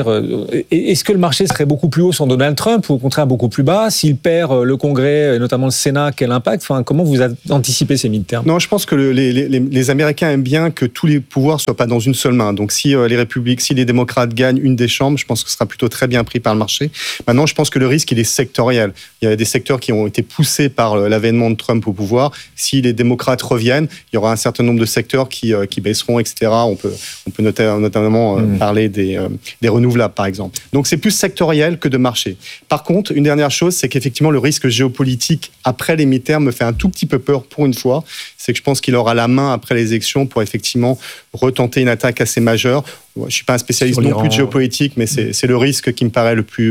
est-ce que le marché serait beaucoup plus haut sans Donald Trump ou au contraire beaucoup plus bas? S'il perd le Congrès, et notamment le Sénat, quel impact? Comment vous anticipez ces midterms? Non, je pense que les Américains aiment bien que tous les pouvoirs soient pas dans une seule main. Donc, si les démocrates gagnent une des chambres, je pense que ce sera plutôt très bien pris par le marché. Maintenant, je pense que le risque, il est sectoriel. Il y a des secteurs qui ont été poussés par l'avènement de Trump au pouvoir. Si les démocrates reviennent, il y aura un certain nombre de secteurs qui baisseront, etc. On peut notamment parler des renouvelables, par exemple. Donc, c'est plus sectoriel que de marché. Par contre, une dernière chose, c'est qu'effectivement, le risque géopolitique après les midterms me fait un tout petit peu peur pour une fois. C'est que je pense qu'il aura la main après les élections pour effectivement retenter une attaque assez majeure. Je ne suis pas un spécialiste non plus de géopolitique, mais c'est le risque qui me paraît le plus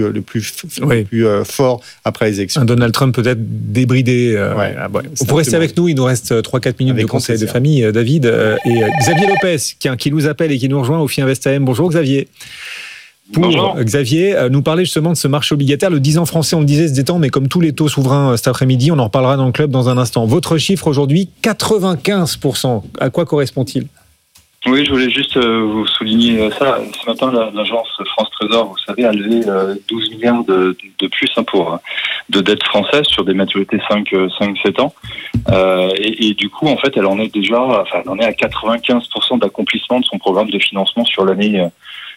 fort après les élections. Un Donald Trump peut-être débridé. Vous restez avec nous, il nous reste 3-4 minutes de conseil de famille, David. Et Xavier Lopez, qui nous appelle et qui nous rejoint au FI Invest AM. Bonjour Xavier. Bonjour. Xavier, nous parler justement de ce marché obligataire. Le 10 ans français, on le disait, se détend, mais comme tous les taux souverains cet après-midi, on en reparlera dans le club dans un instant. Votre chiffre aujourd'hui, 95%. À quoi correspond-il ? Oui, je voulais juste vous souligner ça. Ce matin, l'agence France Trésor, vous savez, a levé 12 milliards de plus de dettes françaises sur des maturités 5-7 ans. Et du coup, en fait, elle en est à 95% d'accomplissement de son programme de financement sur l'année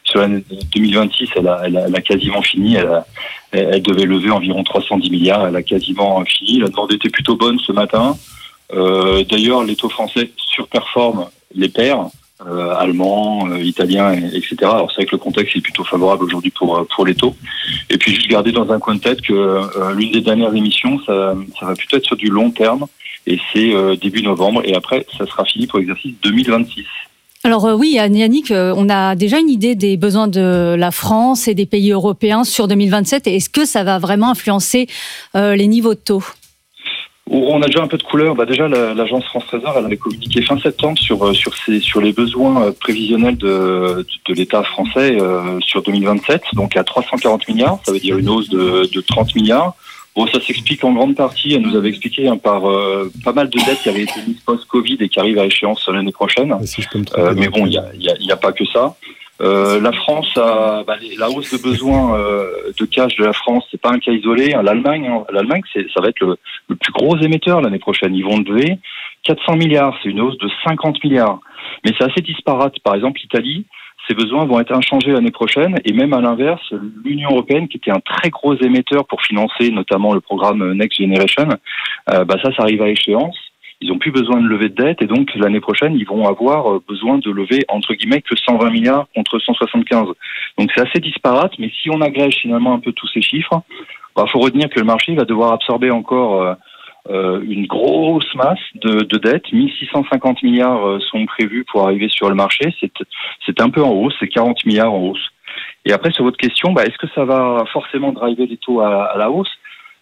2026. Elle a quasiment fini. Elle devait lever environ 310 milliards. Elle a quasiment fini. La demande était plutôt bonne ce matin. D'ailleurs, les taux français surperforment les pairs. Allemands, italiens, etc. Alors c'est vrai que le contexte est plutôt favorable aujourd'hui pour les taux. Et puis juste garder dans un coin de tête que l'une des dernières émissions, ça va plutôt être sur du long terme, et c'est début novembre, et après ça sera fini pour l'exercice 2026. Alors oui, Yannick, on a déjà une idée des besoins de la France et des pays européens sur 2027. Et est-ce que ça va vraiment influencer les niveaux de taux ? On a déjà un peu de couleur. Déjà, l'agence France Trésor, elle avait communiqué fin septembre sur les besoins prévisionnels de l'État français sur 2027, donc à 340 milliards. Ça veut dire une hausse de 30 milliards. Bon, ça s'explique en grande partie, elle nous avait expliqué, par pas mal de dettes qui avaient été mises post-Covid et qui arrivent à échéance l'année prochaine. Mais bon, il y a pas que ça. La France la hausse de besoin de cash de la France, c'est pas un cas isolé. L'Allemagne, ça va être le plus gros émetteur l'année prochaine. Ils vont lever 400 milliards, c'est une hausse de 50 milliards. Mais c'est assez disparate. Par exemple, l'Italie, ses besoins vont être inchangés l'année prochaine, et même à l'inverse, l'Union européenne, qui était un très gros émetteur pour financer notamment le programme Next Generation, ça arrive à échéance. Ils n'ont plus besoin de lever de dette, et donc l'année prochaine, ils vont avoir besoin de lever, entre guillemets, que 120 milliards contre 175. Donc c'est assez disparate, mais si on agrège finalement un peu tous ces chiffres, faut retenir que le marché va devoir absorber encore une grosse masse de dettes. 1650 milliards sont prévus pour arriver sur le marché. C'est un peu en hausse, c'est 40 milliards en hausse. Et après, sur votre question, est-ce que ça va forcément driver les taux à la hausse ?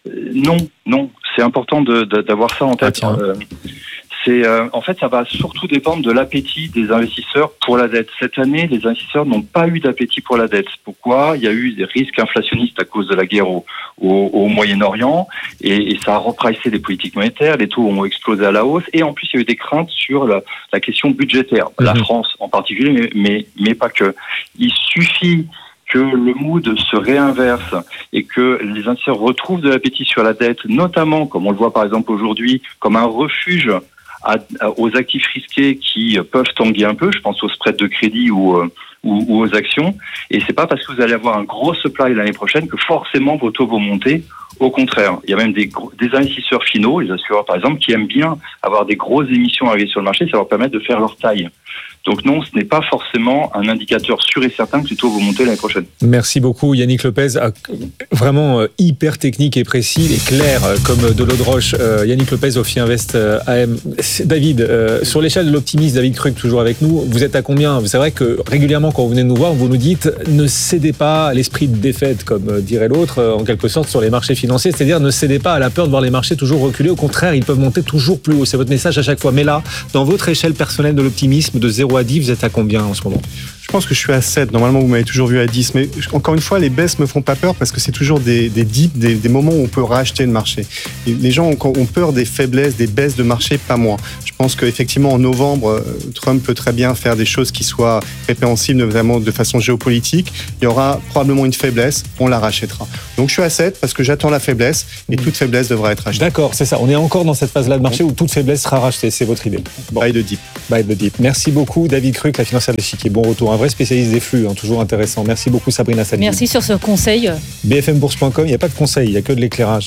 Non. C'est important d'avoir ça en tête. En fait, ça va surtout dépendre de l'appétit des investisseurs pour la dette. Cette année, les investisseurs n'ont pas eu d'appétit pour la dette. Pourquoi ? Il y a eu des risques inflationnistes à cause de la guerre au Moyen-Orient et ça a repricé les politiques monétaires. Les taux ont explosé à la hausse et en plus, il y a eu des craintes sur la question budgétaire. La France en particulier, mais pas que. Il suffit que le mood se réinverse et que les investisseurs retrouvent de l'appétit sur la dette, notamment, comme on le voit par exemple aujourd'hui, comme un refuge aux actifs risqués qui peuvent tanguer un peu, je pense aux spreads de crédit ou aux actions, et c'est pas parce que vous allez avoir un gros supply l'année prochaine que forcément vos taux vont monter. Au contraire, il y a même des investisseurs finaux, les assureurs par exemple, qui aiment bien avoir des grosses émissions arrivées sur le marché, ça leur permet de faire leur taille. Donc non, ce n'est pas forcément un indicateur sûr et certain que les taux vont monter l'année prochaine. Merci beaucoup Yannick Lopez, vraiment hyper technique et précis et clair comme de l'eau de roche. Yannick Lopez, Ophi Invest AM. David, sur l'échelle de l'optimisme, David Krug toujours avec nous, vous êtes à combien ? C'est vrai que régulièrement quand vous venez nous voir, vous nous dites ne cédez pas à l'esprit de défaite, comme dirait l'autre, en quelque sorte sur les marchés financiers, c'est-à-dire ne cédez pas à la peur de voir les marchés toujours reculer, au contraire ils peuvent monter toujours plus haut, c'est votre message à chaque fois. Mais là, dans votre échelle personnelle de l'optimisme de 0 à 10, vous êtes à combien en ce moment ? Je pense que je suis à 7. Normalement, vous m'avez toujours vu à 10. Mais encore une fois, les baisses me font pas peur parce que c'est toujours des dips, des moments où on peut racheter le marché. Et les gens ont peur des faiblesses, des baisses de marché, pas moi. Je pense qu'effectivement, en novembre, Trump peut très bien faire des choses qui soient répréhensibles, notamment de façon géopolitique. Il y aura probablement une faiblesse, on la rachètera. Donc je suis à 7 parce que j'attends la faiblesse et toute faiblesse devra être rachetée. D'accord, c'est ça. On est encore dans cette phase-là de marché où toute faiblesse sera rachetée. C'est votre idée. Bon. Buy the dip. Buy the dip. Merci beaucoup David Krug, la financière de l'échiquier. Bon retour. Un vrai spécialiste des flux, toujours intéressant. Merci beaucoup Sabrina Salmi. Merci sur ce conseil. BFMbourse.com, il n'y a pas de conseil, il n'y a que de l'éclairage.